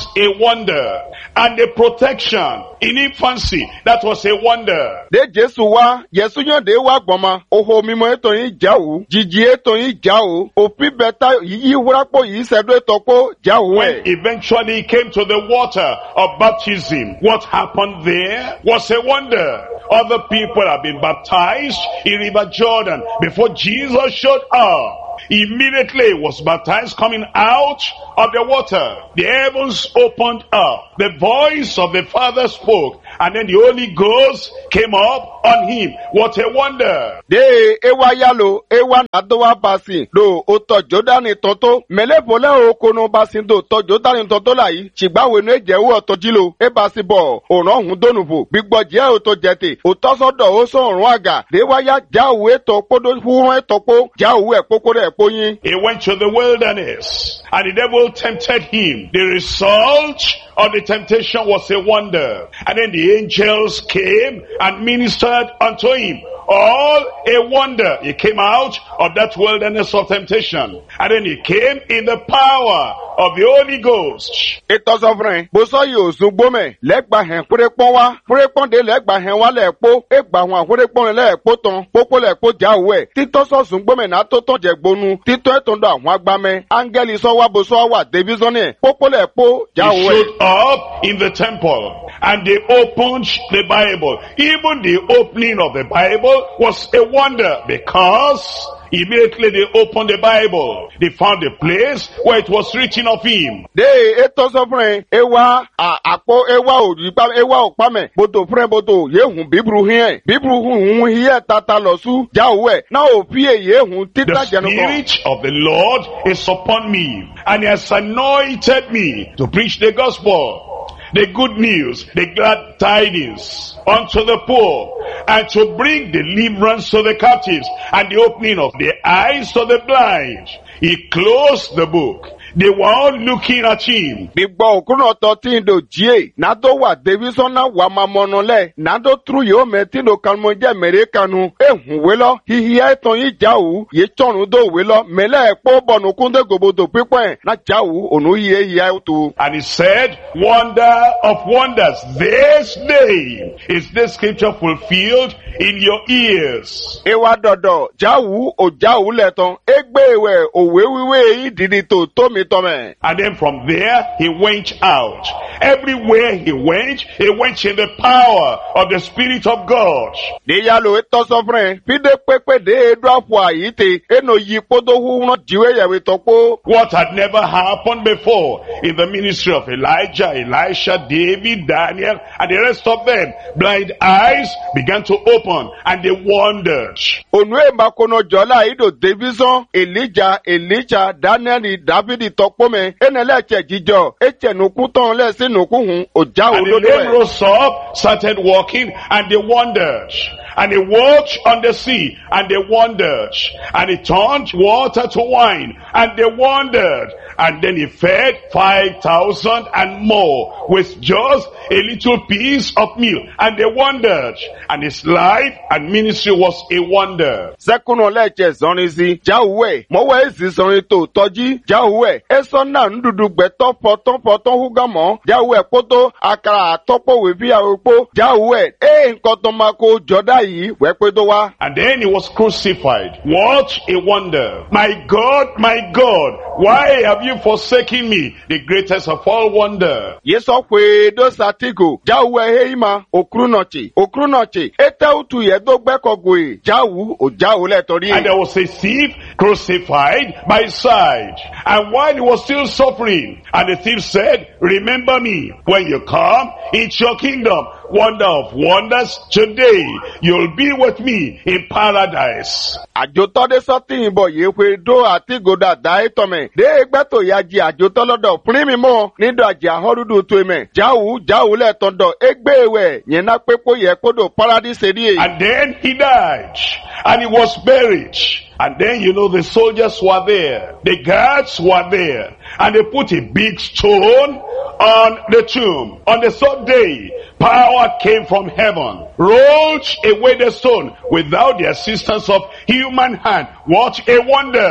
wonder. And the protection in infancy, that was a wonder. de Jésù wá Jésù yàn dé wá gbọmọ oho mímọ́ ètò yín jáwó jìjì ètò yín jáwó òfin bẹta yìí wúrápò yìí sẹdó ètò pó jáwó When ẹ. eventually he came to the water of baptism, what happened there was a wonder. Other people have been baptized in River Jordan before Jesus showed up. Immediately was baptized coming out of the water. The heavens opened up. The voice of the Father spoke. And then the Holy Ghost came up on him. What a wonder. de ewa yalo ewa nadowa basin do oto Jordani tonto melebole okono basin do to Jordani tonto lai chigbawe no ejewo otojilo e basin bo oran ohun donubo gbigbo je oto jete otosodo o so orun aga de waya jawe to podo hurun etopo jawe epokore epoyin. He went to the wilderness and the devil tempted him. The result of the temptation was a wonder. And then the angels came and ministered unto him. All a wonder. He came out of that wilderness of temptation. And then he came in the power of the Holy Ghost. Ètò sọfúnrin bó sọ yìí òsùn gbómẹ lẹgbàá hẹn fúrépọn wá fúrépọn dé lẹgbàá hẹn wá lẹẹpọ ẹgbàá wọn fúrépọn lẹẹpọ tán pópó lẹẹpọ jáwó ẹ títọ́ sọ̀sùn gbómẹ náà tó tán jẹ gbónú títọ́ ẹ̀tọ́ dọ̀ àwọn agbámẹ áńgẹ́lì sọ́wọ́ bó sọ́wọ́ wà dèbísọ́nì pópó lẹẹpọ He jáwó ẹ. showed up in the temple and they opened the Bible. Even the opening of the Bible was a wonder because immediately they opened the Bible. They found a place where it was written of him. de ètò sọfúnrin ewa àpò ewa òdìpá ewa òpamẹ bòtò fúnrin bòtò yéhùn bíburu hiẹ bíburu hùn hiẹ tata lọsù jáwó ẹ náà ò fi èyí èhùn The títà jẹnu kan. Spirit of the Lord is upon me, and he has anointed me to preach the gospel, the good news, the glad tidings unto the poor, and to bring deliverance to the captives, and the opening of the eyes to the blind. He closed the book. They were all looking at him. Gbígbọ́ òkúrò ọ̀tọ̀ tí ń do jíè, nàdó wà Davidson wà máa mọ̀nà lẹ̀, nàdó tru yóò mẹ́ tí ń do kanumọ̀ jẹ́ mẹ́rẹ́ kanu, ehun wé lọ, hihi ẹ̀tàn yìí jáwù, yìí tọ̀run dó wé lọ, mẹ́lẹ̀ ẹ̀pọ̀ bọ̀nù kúndé gòbodò pípọ̀ ẹ̀, náà jáwù, ònú yìí yìí ẹ̀ tó. And he said, wonder of wonders, this day is this scripture fulfilled in your ears. Ewa dọ̀dọ̀, jáwù, ò jáwù lẹ̀tàn, égbé ìwẹ̀ òwe wíwé yìí dìdì tó tómi tọ́mẹ̀. And then from there, he went out. Everywhere he went in the power of the Spirit of God. Níyàló ètò sọ́fúnrin, fídé pépé dé edu àpò àyíte, ẹnu yìí kpódó húhúnà jíwé yẹ̀wé tọ́kpó. What had never happened before in the ministry of Elijah, Elisha, David, Daniel, and the rest of them. Blind eyes began to open and they wondered. Ònú èèmà kono jọ́lá ìdò Davidson, Elijah, Elisha, Daniel, David tọ́kpọ́mẹ, ẹnẹlẹ́ẹ̀kẹ́ jíjọ, ẹ̀kẹ́ nùkú tán lẹ́sìn nùkú hùn, ọjà And the òdodo men ẹ̀. rose up, started walking, and they wondered. And he walked on the sea, and they wondered. And he turned water to wine, and they wondered. And then he fed 5,000 and more with just a little piece of meal, and they wondered. And his life and ministry was a wonder. Sẹ́kùnù lẹ́ẹ̀kẹ́ sọrin sí, jáwé, mọ́wọ́ èsì sọrin tó tọ́jí, jáwé, ẹ̀sọ́ náà ń dúdú gbẹ̀tọ́ pọ̀tọ́pọ̀tọ́ húgàmọ́, jáwé kótó, àkàrà àtọ́pọ̀wé bí àwòpó, jáwé, nǹkan tó máa kó jọ́dá yìí, wẹ́ pé tó wá. And then he was crucified. What a wonder. My God, why have you forsaken me? The greatest of all wonder. Yé sọ pé dósa tígò, jáwé heima, òkúrúnọ̀chì, ètè òtù yẹ tó gbẹ́kọ̀gòè, jáwú, ò jáwó lẹ́tọ̀rí. And there was a thief crucified by his side. And while he was still suffering, and the thief said, remember me when you come into your kingdom. Wonder of wonders, today you'll be with me in paradise. Àjòtọ́dé sọ́tì ìbọ̀ yìí pé dó àti gòdà dá ìtọ̀mẹ̀. Dé gbẹ́tò ya jí àjòtọ́ lọ́dọ̀ fún mi mọ́ nídọ̀ àjẹ́ àhọ́dúdú tó ẹ̀mẹ̀. Jáwù lẹ́tọ̀dọ̀ égbé ìwẹ̀ yẹn ná pépó yẹ kódò paradíṣe rí èyí. And then he died, and he was buried. And then, the soldiers were there. The guards were there. And they put a big stone on the tomb. On the third day, power came from heaven, rolled away the stone without the assistance of human hand. What a wonder!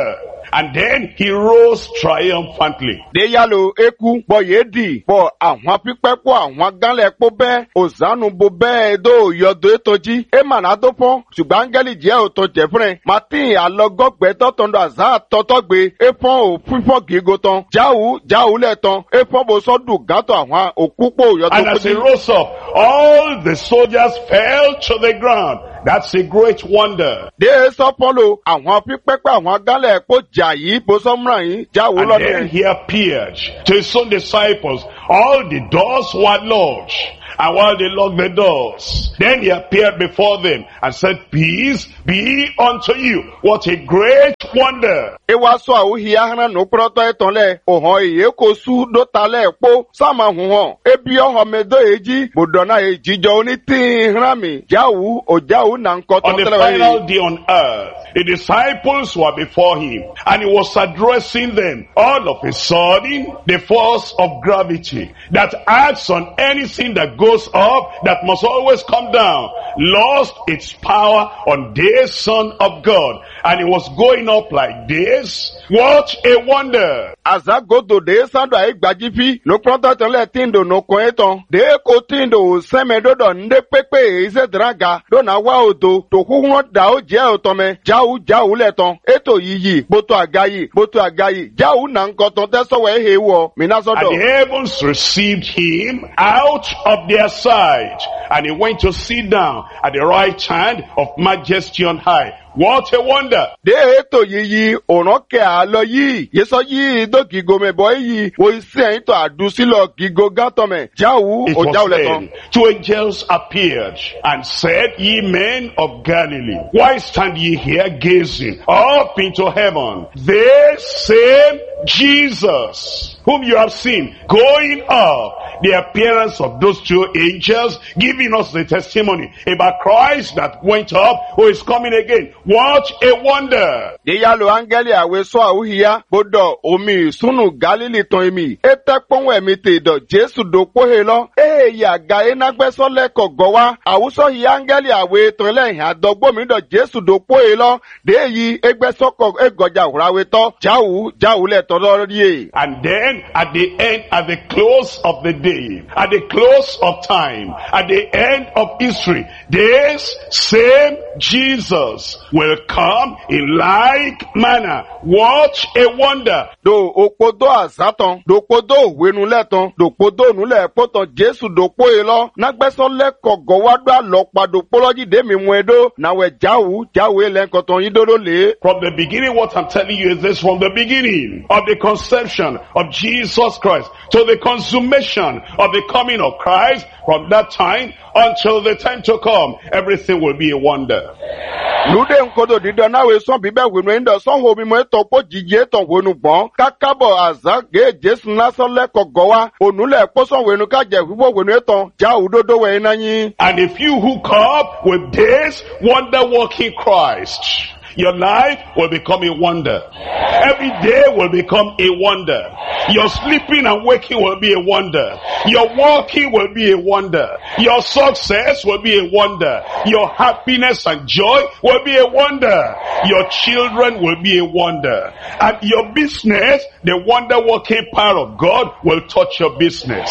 And then he rose triumphantly. de yalo eku bọ yedi bọ àwọn pípẹ́ pọ̀ àwọn gánlẹ̀ pọ̀ bẹ́ẹ̀ òzánù bo bẹ́ẹ̀ dó yọdọ̀ ètòjì emana tó pọ̀ ṣùgbọ́n áńgẹ́lì jẹ́ òtò jẹ́fúnrẹ́ martin alọ́gọ́gbẹ́ tọ́tọ̀ndọ̀ àzá tọ́tọ́gbé efọ́n ò fífọ́ gígo tán jáwù lẹ̀ tán efọ́n bó sọ́dún gàtọ̀ àwọn òkúpọ̀ yọdọ̀ And as he rose up, all the soldiers fell to the ground. That's a great wonder. de sọpọlọ àwọn pípẹ́pẹ́ àwọn gánlẹ̀ pọ̀ jà yìí bó sọ́mùràn yìí jáwù And lọ́dún. then he appeared to his own disciples. All the doors were locked. And while they locked the doors, then he appeared before them and said, Peace be unto you. What a great wonder. Ewa so awuhi ahana no proto etonle ohon eye ko su do tale po sama huhon ebi oho medo eji bodona eji jo oni tin rami jawu ojawu na nko On to the tele final day on earth, the disciples were before him and he was addressing them. All of a sudden, the force of gravity that acts on anything that goes up, that must always come down, lost its power on this Son of God. And it was going up like this. What a wonder. azagodo de sando ai gbajifi no proto tele tindo no ko eton de ko tindo semedo do nde pepe ise draga do na wa odo to huhun da o je otome jawu leton eto yiyi boto agayi jawu na nko ton te so we hewo minasodo. And the heavens received him out of their sight. And he went to sit down at the right hand of Majesty on high. What a wonder. de eto yiyi onoke alo yi yeso yi do gigo me boy yi wo isi en to adusilo gigo gatome jawu It o was jawu then leton. two angels appeared and said, Ye men of Galilee, why stand ye here gazing up into heaven? This same Jesus, whom you have seen going up, the appearance of those two angels giving us the testimony about Christ that went up, who is coming again. What a wonder. de yalo angeli awe so awuhiya bodo omi sunu galili ton emi ete ponwo emi te do Jesu do pohe lo ya ga enagbe so le kogowa awuso hi angeli awe ton le hin adogbo mi do Jesu do pohe lo de yi egbe soko egoja urawe to jawu le to lori. And then at the close of the day, at the close of time, at the end of history, this same Jesus will come in like manner. What a wonder. Do opodo azaton do podo wenu leton do podo nule poto Jesu do pohe lo nagbe so le kogowa do alopa do poloji de mi mwedo na we jawu ele nkoton yidodo le. From the beginning, what I'm telling you is this: from the beginning of the conception of Jesus Christ to the consummation of the coming of Christ, from that time until the time to come, everything will be a wonder. Lude nkodo dido na we son bibe wenu endo son ho mi mo eto po jije to wonu gbon kakabo aza ge Jesu na so le kogowa onule po son wenu ka je wiwo wenu eto ja udodo we nanyi. And if you hook up with this wonder-working Christ, your life will become a wonder. Every day will become a wonder. Your sleeping and waking will be a wonder. Your walking will be a wonder. Your success will be a wonder. Your happiness and joy will be a wonder. Your children will be a wonder. And your business, the wonder-working power of God will touch your business.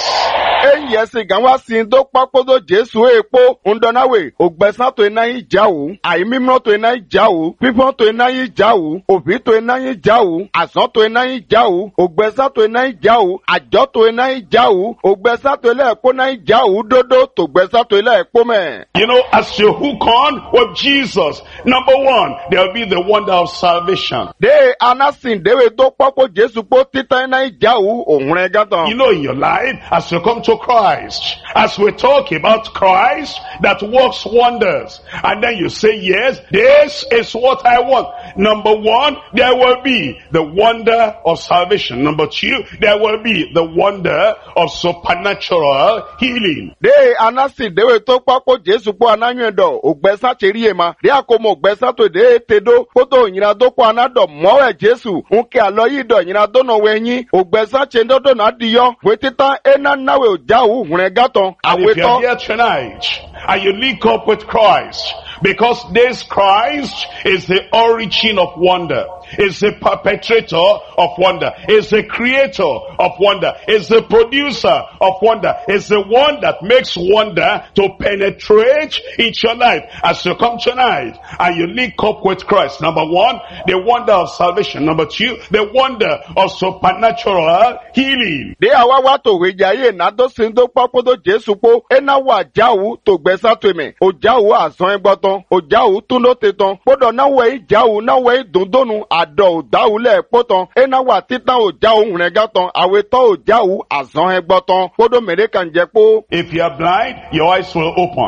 Yesi ganwa sin do papodo Jesu epo undonawe ogbesan to enayi jawu aimimro to enayi jawu fifon to enayi jawu obi to enayi jawu asan to enayi jawu ogbesan to enayi jawu ajo to enayi jawu ogbesan to ele epo nayi jawu dodo to gbesa to ele epo me. You know, as you hook on with Jesus, number one, there'll be the wonder of salvation. De anasin dewe do papo Jesu po tita enayi jawu ohun gatan. You know, in your life, as you come to Christ, as we talk about Christ that works wonders, and then you say, yes, this is what I want. Number one, there will be the wonder of salvation. Number two, there will be the wonder of supernatural healing. De anasi dewe to papo Jesu po ananyendo ogbesa cheri ema de akomo ogbesa to de tedo poto nyina do po anado mowe Jesu unke aloyi do nyina do no wenyi ogbesa chendo do na diyo wetita ena nawe jawu hunre gaton And if you're aweto. here tonight, and you link up with Christ, Because this Christ is the origin of wonder, is the perpetrator of wonder, is the creator of wonder, is the producer of wonder, is the one that makes wonder to penetrate into your life. As you come tonight and you link up with Christ, number one, the wonder of salvation. Number two, the wonder of supernatural healing. De awa wa to weja ye na do sindo papodo Jesu po ena wa jawu to gbesa to me. O jawu azon egboton, o jawu tun lo teton. Podo na we jawu na we dundonu ado dawu le poton. Ena wa titan o jawu unregaton, awe to o jawu azon egboton. Podo mere kan je po. If you are blind, your eyes will open.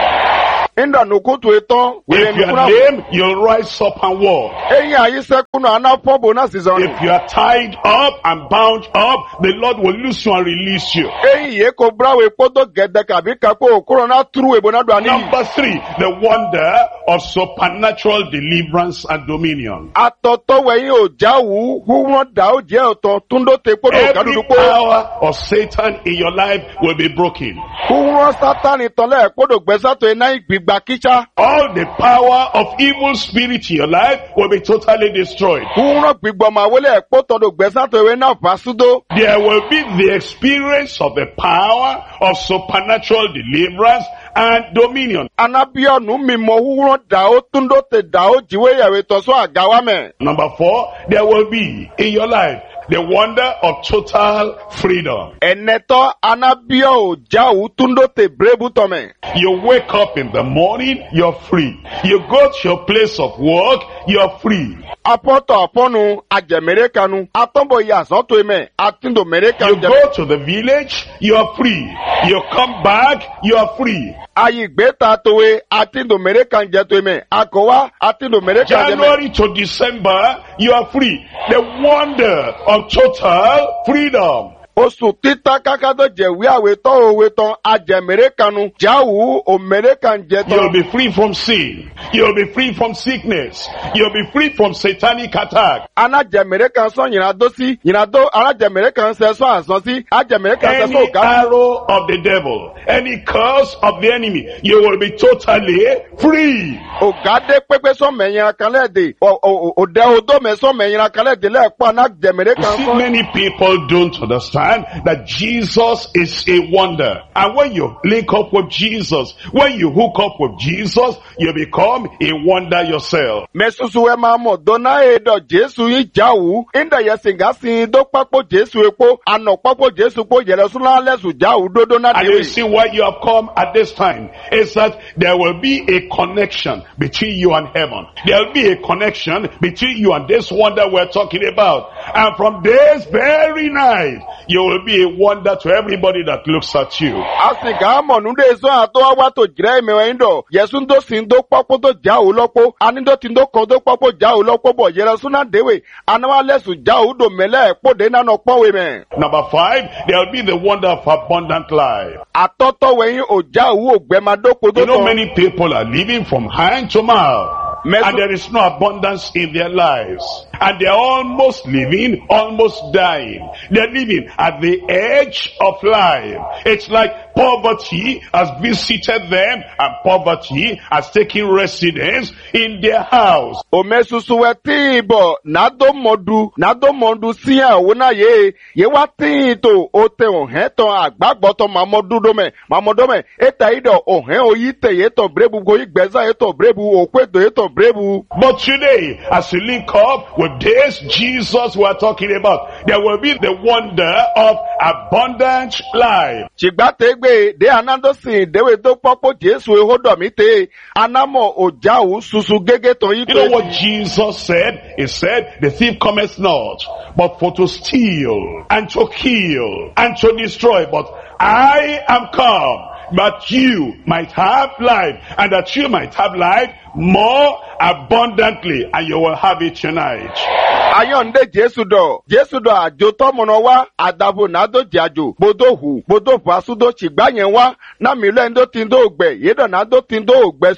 Inda nukutu eton. If you are lame, you'll rise up and walk. Eyin ayi sekunu ana pobo na season. If you are tied up and bound up, the Lord will loose you and release you. Eyin ye ko brawe podo gede kabi kapo corona tru ebo na do ani. Number three, the wonder of supernatural deliverance and dominion. Atoto weyin o jawu hu won da o je oton tundo te podo Every kadudu po. power of Satan in your life will be broken. Hu won Satan tole podo gbesa to ena igbigba kicha. All the power of evil spirit in your life will be totally destroyed. Hu won gbigbo ma wole poto do gbesa to we na vasudo. There will be the experience of the power of supernatural deliverance and dominion. Anabionu mimo hu won da o tundo te da o jiwe yawe to so agawa me. Number four, there will be in your life the wonder of total freedom. Eneto anabio o jawu tundo te brebu to me. You wake up in the morning, you're free. You go to your place of work, you're free. Apoto aponu ajemerekanu atombo ya so to me atindo You merekanu go to the village, you're free. You come back, you're free. ayi gbeta towe atindo merekan je to me akowa atindo merekan je me. January to December, you are free. The wonder of total freedom. Oṣù títà kákádó jẹ̀wé àwetọ́ òwetọ́ ajẹ̀mẹ̀rẹ́kanu jáwù òmẹ̀rẹ́kan You'll jẹ̀tọ́. be free from sin. You'll be free from sickness. You'll be free from satanic attack. Anájẹ̀mẹ̀rẹ́kan sọ yìnàdó sí yìnàdó alájẹ̀mẹ̀rẹ́kan sẹ́sọ́ àsán sí ajẹ̀mẹ̀rẹ́kan sẹ́sọ́ Any ògá. arrow of the devil, any curse of the enemy, you will be totally free. Ògádé pépé sọ mẹ̀yìnra kan lẹ́ẹ̀dẹ̀ òdẹ odó mẹ́sọ mẹ̀yìnra kan lẹ́ẹ̀dẹ̀ lẹ́ẹ̀pọ̀ You anájẹ̀mẹ̀rẹ́kan see, sọ. many people don't understand that Jesus is a wonder. And when you link up with Jesus, when you hook up with Jesus, you become a wonder yourself. Mẹ́sùsù ẹ máa mọ̀ dọ́nà èdò Jésù yín jáwù. Ìndà yẹ sìngá sí dó pápó Jésù epo. Ànà pápó Jésù po yẹ̀rẹ̀ súnlá lẹ́sù jáwù dódó náà And you dèwì. see why you have come at this time is that there will be a connection between you and heaven. There will be a connection between you and this wonder we're talking about. And from this very night, you will be a wonder to everybody that looks at you. Asìngá mọ̀ núdé sọ àtọ́ wá tó jìrẹ́ ìmẹ̀wẹ̀ ìndọ̀. Yẹ̀sùn tó sì ń dó pápó tó jáwù lọ́pọ̀. Anídó ti ń dó kan dó pápó jáwù lọ́pọ̀ bọ̀ yẹ̀rẹ̀ súnlá dèwì. Anáwá lẹ́sù jáwù dò mẹ́lẹ̀ pòdé nánà pọ́wé mẹ́. Number 5, there will be the wonder of abundant life. Àtọ́tọ́ wẹ̀yìn ò jáwù ògbẹ́madópo tó You know, tán. many people are living from hand to mouth. And there is no abundance in their lives. And they're almost living, almost dying. They're living at the edge of life. It's like poverty has visited them and poverty has taken residence in their house. Omesusuwe tí ìbọ̀ nàdómọ̀dù sí àwọn náà yé wá tí ìtò ó tẹ òhẹ́ tán àgbàgbọ́tọ̀ màmọ́dọ́mẹ̀ ètà ìdọ̀ òhẹ́ òyí tẹ̀yẹ́ tọ̀ brébù goyí gbẹ́sà ètò brébù òpétò ètò brébù. But today, as you link up with this Jesus we are talking about, there will be the wonder of abundant life. Ṣìgbàtẹ́gbẹ́ dé anádọ́sìn ìdẹ́wẹ̀ tó pọ́pọ́ Jésù ehódọ̀ mi tẹ́ anámọ̀ òjáwù susu gégé tán yí You know what Jesus said? He said, the thief cometh not, but for to steal, and to kill, and to destroy. But I am come, that you might have life, and that you might have life more abundantly, and you will have it tonight. Ayọ̀ǹde Jésù dọ̀ àjò tọ́mọ̀nà wá àdàbò nàdó jàjò gbódò hù àsúdó tìgbà yẹn wá námìlú ẹni tó ti ń dó ògbẹ yédọ̀ nàdó ti ń dó ògbẹ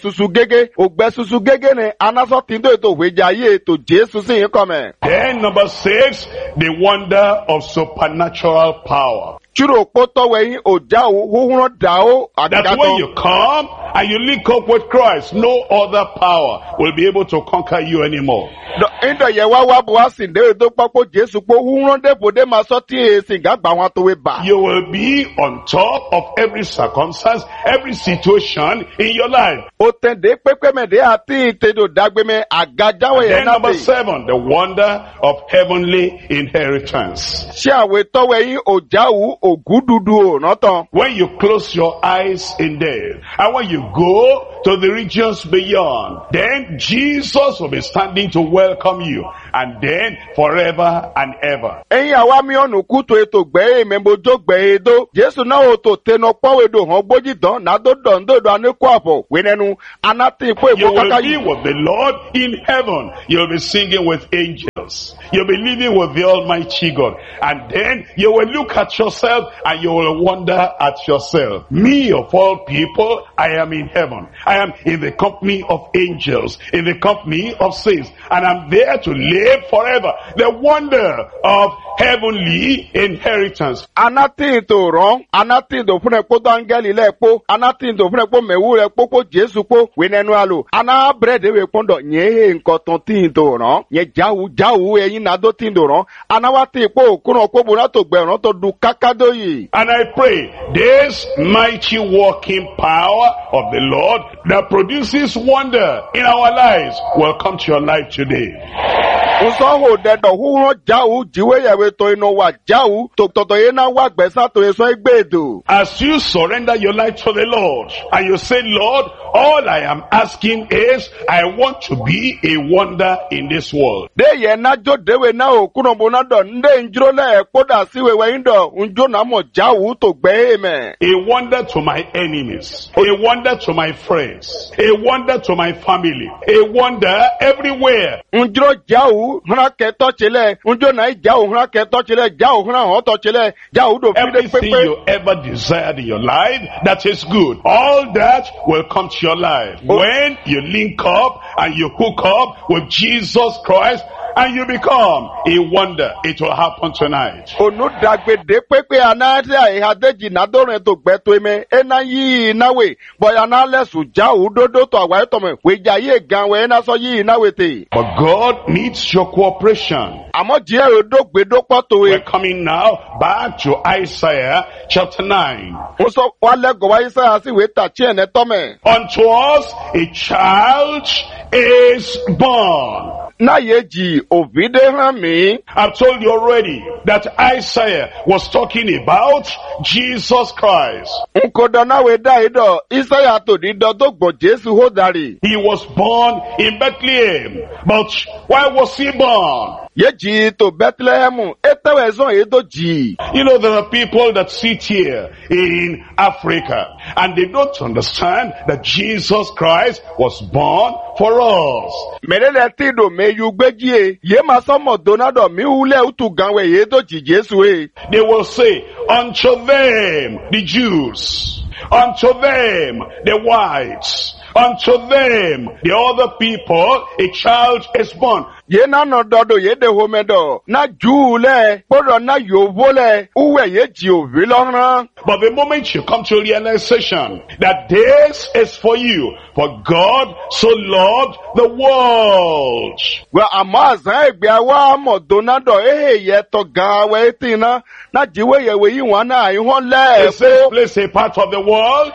susu gégé ni anásọ́ ti ń dó ètò òwèjà ayé ètò Jésù sì ń kọ́mẹ̀. Then number 6, the wonder of supernatural power. Churo poto wei ojao huhuro dao That when you come and you link up with Christ, no other power will be able to conquer you anymore. Indo ye wa boasi de do papo Jesu po huhuro de bode masoti esinga gba wan to we ba. You will be on top of every circumstance, every situation in your life. O tende pepe me de ati tedo dagbe me agajawe Then na number be. 7, the wonder of heavenly inheritance. Se awe to wei ojao ogududu o notan. When you close your eyes in death, and when you go to the regions beyond, then Jesus will be standing to welcome you, and then forever and ever. Eyin awa mi onu kuto eto gbe me bojo gbe edo Jesu na o to teno powe do han gboji dan na do aneku apo wenenu anati po You ebo will kaka be yi. with the Lord in heaven. You'll be singing with angels. You'll be living with the Almighty God. And then you will look at yourself and you will wonder at yourself. Me of all people, I am in heaven. I am in the company of angels, in the company of saints. And I'm there to live forever. The wonder of heavenly inheritance. Anati to ron, anati do fune po do angeli le po, anati do fune po mewu le po Jesu po wenenu alo. Ana bread we pondo nye nkan ton tin to ron, nye jawu eyin na do tin do ron. Ana wa ti po kuno po bo na to gbe ron to du kakado yi. And I pray this mighty working power of the Lord that produces wonder in our lives will come to your life today. Uso ho dedo huhuro jawu jiwe yewe to ino wa jawu to ye na wa gbesa to eso egbedo. As you surrender your life to the Lord and you say, Lord, all I am asking is I want to be a wonder in this world. De ye na jo dewe na o kuno bo na do nde njiro le poda siwe we indo unjo na mo jawu to gbe eme. A wonder to my enemies, a wonder to my friends, a wonder to my family, a wonder everywhere. Unjiro jawu hana ke to chele unjo na jawu hana ke to chele jawu hana ho to chele jawu do fi de Everything pepe. you ever desired in your life that is good, all that will come to your life when you link up and you hook up with Jesus Christ and you become a wonder. It will happen tonight. Onu dagbe de pepe anati ai hadeji na do ren to gbe to eme ena yi nawe boya na lesu jawu dodo to awa to me we jaye gan we na so yi nawe te. But God needs your cooperation. Àmọ́ díẹ̀ odò gbèdó pọ́tò We're e. coming now back to Isaiah chapter 9. Ó sọ wá lẹ́gọ̀ọ́ wáyé sáyà sí ìwé tàchí ẹ̀ nẹ́tọ́mẹ̀. Unto us a child is born. Náyé jì òbídé hàn mí. I've told you already that Isaiah was talking about Jesus Christ. N kò dán náwé dá ìdọ̀ Ísáyà tó dídọ̀ tó gbọ̀ Jésù hó darí. He was born in Bethlehem. But why was he born? Yé jì tó Bẹ́tílẹ́hẹ́mù, étẹ́wẹ̀ zọ́n èdò jì. You know, there are people that sit here in Africa and they don't understand that Jesus Christ was born for us. Mẹ̀rẹ̀lẹ̀ tí ìdò méyú gbéjì e, yé máa sọ́mọ̀ Donádọ̀ mi wúlẹ̀ ùtù ganwẹ̀ yé tó jì Jésù e. They will say, unto them, the Jews, unto them, the whites, unto them, the other people, a child is born. Yé nánà dọ́dọ̀ yé de homẹ́dọ̀, ná júù lẹ̀, gbọ́dọ̀ ná yòówó lẹ̀, úwẹ̀ yé jì òbí lọ́rán. But the moment you come to realization that this is for you, for God so loved the world. Wẹ̀ àmọ́ àzán ẹ̀gbẹ́ àwa àmọ̀ Donádọ̀ éhè yẹ tọ̀ gan awẹ́ ètí iná, ná jíwé yẹ̀wé yìí wọ́n náà ìhọ́n Is this lẹ́ẹ̀kọ́. place a part of the world?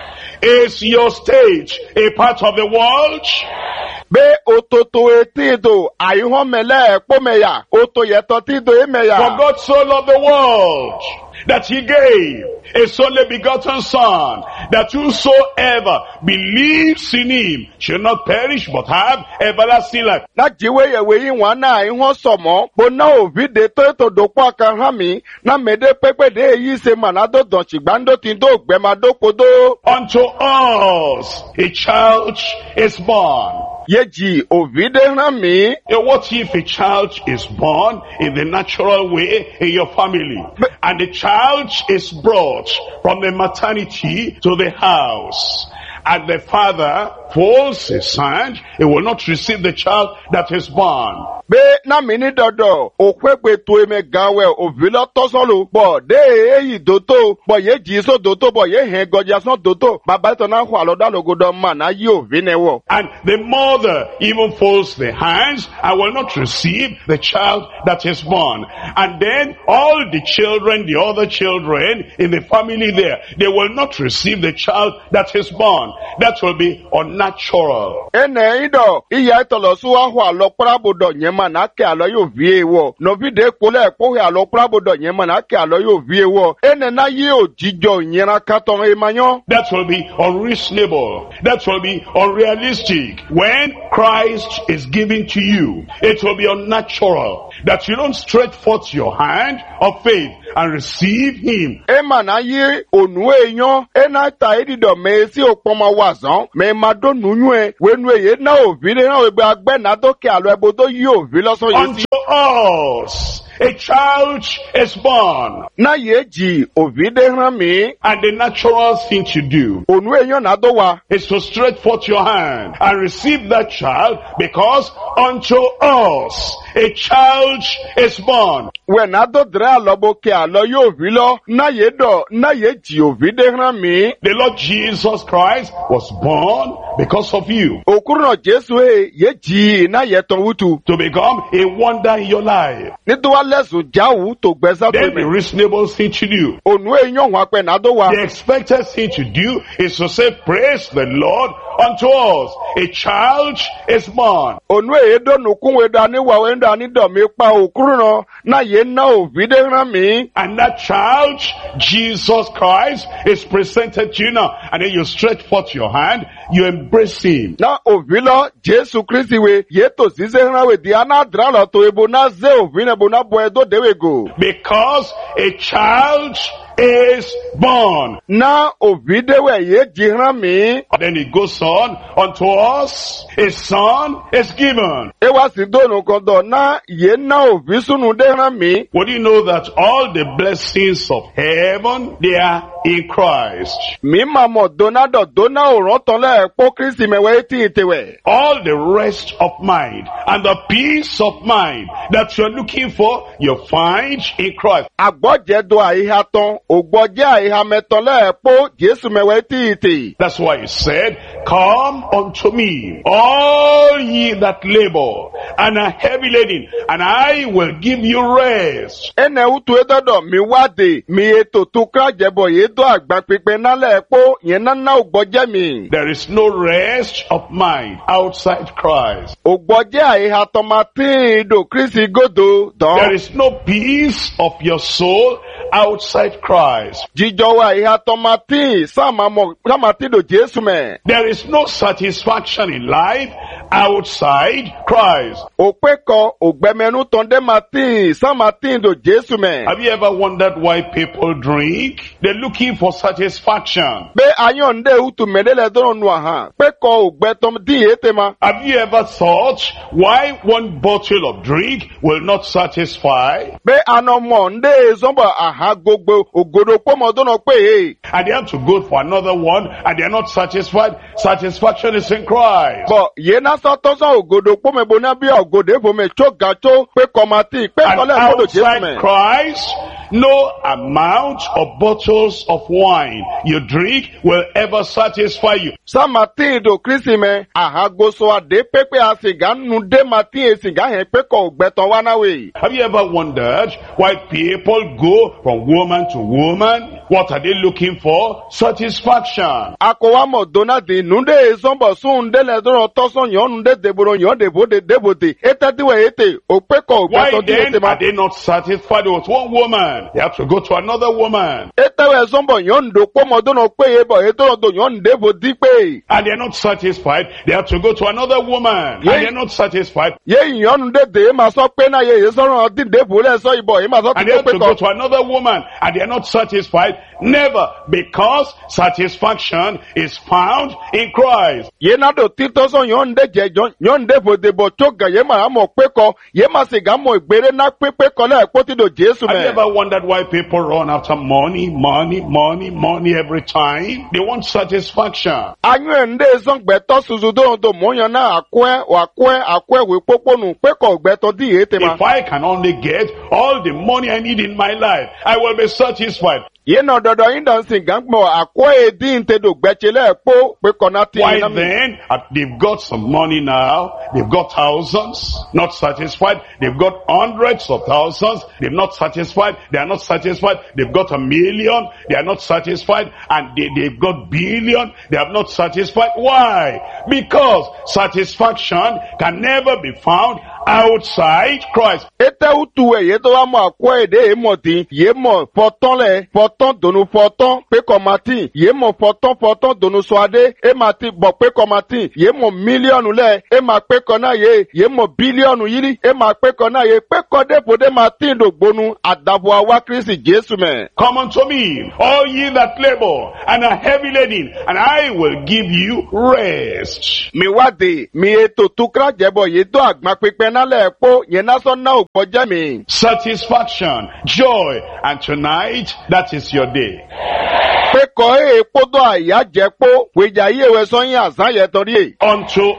Is your stage a part of the world? Bẹ́ òtòtò etí ìdò àìhọ́n mẹ́lẹ́ ẹ̀pọ́mẹ̀yà, òtò yẹ̀tọ̀ tí ìdò èmẹ̀yà. For God so loved the world that he gave his only begotten son, that whosoever believes in him shall not perish but have everlasting life. Ná jíwé yẹ̀wé yìí wọ́n náà ìhọ́n sọ̀mọ́, bó ná òvíde tó ètò dòpọ̀ kan hàn mí, ná mẹ́dẹ́ pépèdé èyí ṣe mànádó dàn ṣìgbàndó tí dó gbẹ̀mádó podó. Unto us a child is born. Yeji ovide hrami. What if a child is born in the natural way in your family, and the child is brought from the maternity to the house, and the father folds his hand, he will not receive the child that is born. Be na mini dodo okwekwe to eme gawe ovilo tosolu bo de eyi doto bo ye jiso doto bo ye hen goja son doto baba to na hwa loda logodo man na yi ovinewo. And the mother even folds the hands and will not receive the child that is born. And then all the children, the other children in the family there, they will not receive the child that is born. That will be unnatural. Ene ido iya itolo suwa hwa lo prabodo nyema na ke alo yo viewo no vide kole ko he alo prabodo nyema na ke alo yo viewo ene na yi ojijo nyera katon emanyo. That will be unreasonable. That will be unrealistic. When Christ is given to you, it will be unnatural that you don't stretch forth your hand of faith and receive him. Ema na yi onu enyo ena ta edido me si opoma wazan me mado nunwe wenwe ye na ovile na we agbe na to ke alo ebodo yi ovile so yi. Unto us a child is born. Na yeji ovide hrami. And the natural thing to do Onu enyo na do wa. is to stretch forth your hand and receive that child, because unto us a child is born. We na do dre alobo ke alo yo vilo na yedo na yeji ovide hrami. The Lord Jesus Christ was born because of you, Okuruno Jesu he yeji na yeton wutu. to become a wonder in your life. Nitowa lesu jawu to gbeza Then the to me. reasonable thing to do, Onu enyo wa pe na do wa. the expected thing to do, is to say, praise the Lord, unto us a child is born. Onu edo nukun we do ani wa we do ani do mi pa okuruno na ye na ovide hrami. And that child, Jesus Christ, is presented to you now. And then you stretch forth your hand, you embrace him. Na ovilo Jesu Kristi we yeto sise hrawe di ana dralo to ebo na ze ovine bo na bo edo dewe go. Because a child is born. Na ovide we yeji hrami. Then it goes on, unto us a son is given. Ewa si do no kondo na ye na ovisunu de hrami. Would you know that all the blessings of heaven, they are in Christ? Mi mamo donado dona oron le po Kristi mewe eti itewe. All the rest of mind and the peace of mind that you're looking for, you find in Christ. Agboje do aiha ton, ogboje aiha meton le po Jesu mewe eti ite. That's why he said, come unto me, all ye that labor and are heavy laden, and I will give you rest. Ene utu edodo mi wade, mi eto tukra jebo yedo agba pipe na le po, yen na ogboje mi. There is no rest of mind outside Christ. Ogboje aiha ton matin do Kristi godo don. There is no peace of your soul outside Christ. Jijo wa aiha ton matin, sama matin do Jesu me. There is no satisfaction in life outside Christ. Opeko ogbemenu ton de matin, sa matin do Jesu me. Have you ever wondered why people drink? They're looking for satisfaction. Be ayon de utu medele don nu aha. Peko ogbetom di etema. Have you ever thought why one bottle of drink will not satisfy? Be anomo nde zombo aha gogbo ogodo pomo dono pe. And they have to go for another one and they're not satisfied. Satisfaction is in Christ. But ye na so to so ogodo pomo bona bi ogode fo me chogacho pe komati pe And kole ogodo Jesu outside me. Christ, no amount of bottles of wine you drink will ever satisfy you. Sa matin do Kristi me aha goso ade pepe asiga nu de matin esiga he pe ko ogbeton wa na we. Have you ever wondered why people go from woman to woman? What are they looking for? Satisfaction. Akowamo donade nunde zombo sun de le doro toson yon de deboro yon de bode debote. Eta diwe ete opeko Why ogbeton di then ete ma. are they not satisfied with one woman? They have to go to another woman. Eta we zombo yon do pomo dono pe yebo eto do yon debo di pe. And they're not satisfied. They have to go to another woman. Yeah. And they're not satisfied. Ye yon de ma so pe na ye soron di debo le so ibo e ma so And ti they have pe to go ko. to another woman. And they're not satisfied. Never, because satisfaction is found in Christ. Yenado titoso yonde jejo yonde vodebo choga yema amo peko yema sigamo igbere na pepe kola ekpotido Jesu Have you me. ever wondered why people run after money every time? They want satisfaction. Anyu ende zongbe to suzudo ndo moyo na akwe we poponu peko gbeto di ete ma. If I can only get all the money I need in my life, I will be satisfied. Yeno dodo indan singangmo akwe edi inte do gbechele ekpo peko na ti Why na mi. then? They've got some money now. They've got thousands, not satisfied. They've got hundreds of thousands. They're not satisfied. They are not satisfied. They've got 1 million. They are not satisfied. And they've got billion. They are not satisfied. Why? Because satisfaction can never be found outside Christ. Ete utuwe yeto wa mo akwe ede emoti yemo poton donu poton peko mati yemo poton donu soade emati bo peko mati yemo million le ema peko na ye yemo billion yiri ema peko na ye peko depo de mati do gbonu adabo awa Kristi Jesu me. Come unto me, all ye that labor and are heavy laden, and I will give you rest. Mi wade mi eto tukra jebo yeto agma pepe na le epo yena so na ogboje mi. Satisfaction, joy, and tonight, that is your day. Peko epo do aya jepo weja yewe so yin asan ye tori e. Unto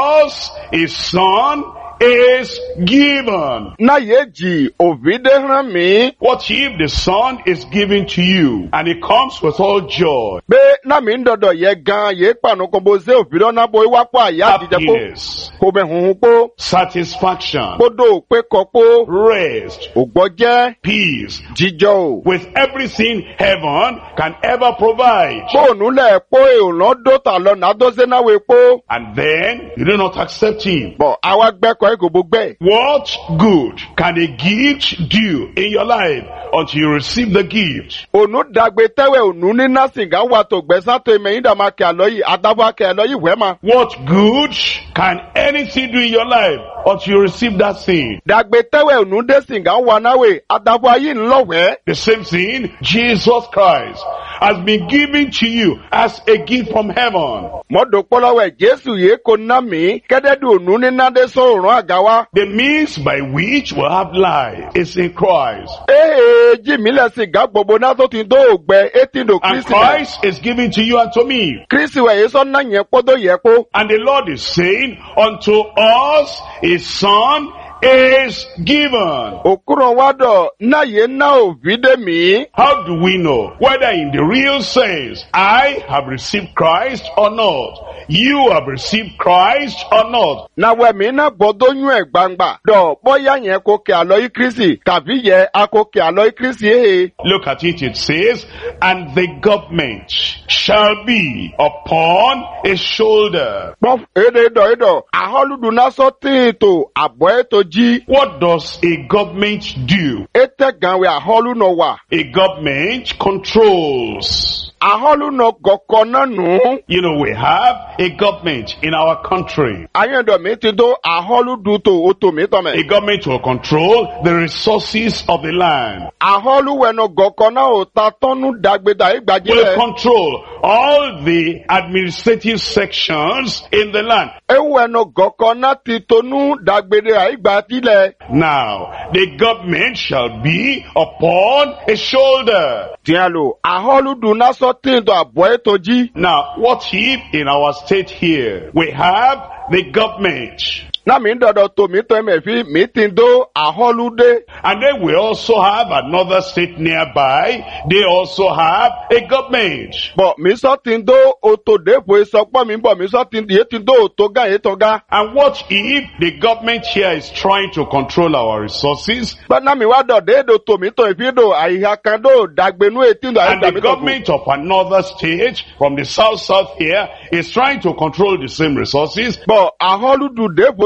us his son is given. Na yeji ovide ran mi. What if the son is given to you and it comes with all joy, Be na mi ndodo ye gan ye panu ko bo se ovide na bo iwa po aya dijepo. happiness, Ko be hunhun po. satisfaction, Podo peko po. rest, Ogboje. peace, Jijo. with everything heaven can ever provide. Fóònù lẹ̀ po èèyàn dọ́tà lọ nà dọ́sẹ́ náà wé po. And then you do not accept him. Bọ̀ àwa gbẹ́kọ̀ ẹ̀ gòbó gbẹ́. What good can a gift do in your life until you receive the gift? Ònú dàgbé tẹ́wẹ̀ ònú ní násìngá wà tó gbẹ́sán tó ìmẹ̀yìn dàmà kẹ́ àlọ́ yìí àdàbọ̀ kẹ́ àlọ́ yìí wẹ́ ma. What good can anything do in your life until you receive that thing? Dàgbé tẹ́wẹ̀ ònú dé sìngá wà náà wẹ̀ àdàbọ̀ ayé ńlọ́wẹ́. The same thing, Jesus Christ has been given to you as a gift from heaven. Mọ́dọ̀ pọ́lọ́wẹ̀ Jésù yìí kò ná mi kẹ́dẹ́dù ònú ní nádé sọ̀rọ̀ àga wa. The means by which we'll have life is in Christ. Ee jí mi lẹ̀ sìngá gbogbo náà tó ti dó ògbẹ́ etí lò And Kristi wẹ̀. Christ is given to you and to me. Kristi wẹ̀ yìí sọ́nà yẹn pọ́dọ̀ yẹ po. And the Lord is saying, unto us his son is given. Òkúrọ̀ wá dọ̀ náà yé náà ò ví dé mi. How do we know whether in the real sense I have received Christ or not? You have received Christ or not? Nàwẹ̀ mi náà gbọ́dọ̀ yún ẹ̀ gbangba. Dọ̀ bọ́yá yẹn kò kẹ́ àlọ́ yìí Kristi tàbí yẹ a kò kẹ́ àlọ́ yìí Kristi èhe. Look at it, it says, and the government shall be upon his shoulder. Pọ́n èdè àhọ́lùdù náà sọ tíìtò àbọ̀ ètò jí. What does a government do? Ètè gànwé àhọ́lù náà wà. A government controls. Àhọ́lù náà gọ̀kọ̀ náà nù. You know, we have a government in our country. Ayéǹdọ̀ mi ti dó àhọ́lùdù tó o tò mí tọ̀ A mẹ́. government will control the resources of the land. Àhọ́lù wẹ̀nà gọ̀kọ̀ náà ò ta tọ́nú dàgbéda ìgbàjí Will rẹ̀. control all the administrative sections in the land. Ewu ẹ̀nà gọ̀kọ̀ náà ti tonú dàgbéda ìgbàjí rẹ̀. Now, the government shall be upon his shoulder. Tiẹ̀lò àhọ́lùdù náà sọ tíìtò àbọ̀ ètò jí. Now, what if in our state here we have the government Na mi dọ̀dọ̀ tòmí tó ẹ̀mẹ̀ fi mi ti dó àhọ́lùdé. and then we also have another state nearby, they also have a government. Bọ̀ mi sọ ti dó òtòdéfò ìsọpọ̀ mi bọ̀ mi sọ ti yé ti dó òtógá yé tọ́gá. And what if the government here is trying to control our resources Gbọ́dọ̀ mi wá dọ̀dọ̀ èdò tòmí tó ìfi dò àyíká kan dó dàgbénú ètí ìdò and the àyíká government of another state from the south here is trying to control the same resources? Bọ̀ àhọ́lùdù dèfò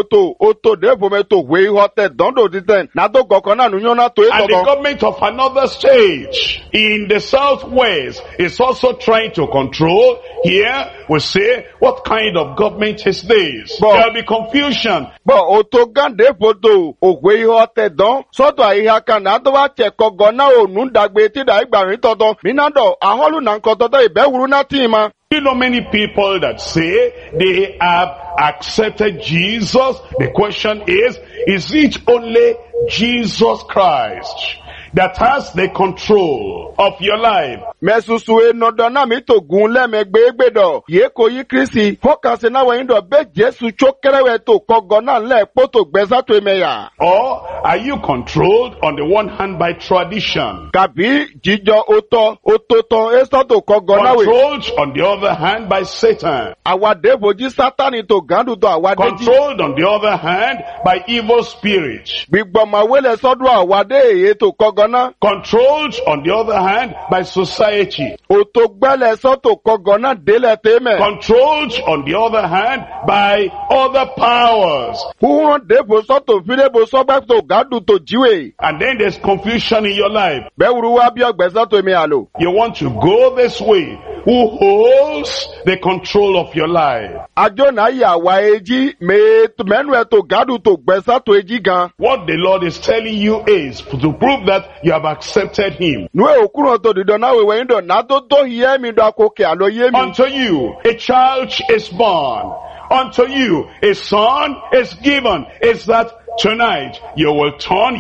moto oto devo meto we hote dondo diten na do gokona nu yona to And the eto. government of another state in the southwest is also trying to control. Here we say, what kind of government is this? But- There'll be confusion. Bo oto gan devo do o we hote don soto ahiha kan na do wa che kogona onu dagbe ti da igbarin toto minado aholu na nkoto to ibewuru na tima. You know many people that say they have accepted Jesus. The question is it only Jesus Christ that has the control of your life? Mesusu enodona mi to gun lemegbe egbedo ye ko yi Kristi focus na we ndo be Jesu chokerewe to kogona le poto gbesa to emeya. Or are you controlled on the one hand by tradition? Kabi jijo ototo eso to kogona we. Controlled on the other hand by Satan. Awade boji Sátánì to gandu to awade ji. Controlled on the other hand by evil spirits. Gbigbo ma wele sodo awade eye to kogona. Controlled on the other hand by society. Otogbele so to kogona dele teme. Controlled on the other hand by other powers. Huron debo so to file bo so ba to gandu to jiwe. And then there's confusion in your life. Be wuru wa bi ogbesa to eme alo. You want to go this way. Who holds the control of your life? Ajo na ya wa eji menu e to gandu to gbesa to eji gan. What the Lord is telling you is to prove that you have accepted Him. Nu e okuro to dido na we ndo na to hiye mi do akoke alo ye mi. Unto you a child is born. Unto you a son is given. Is that tonight you will turn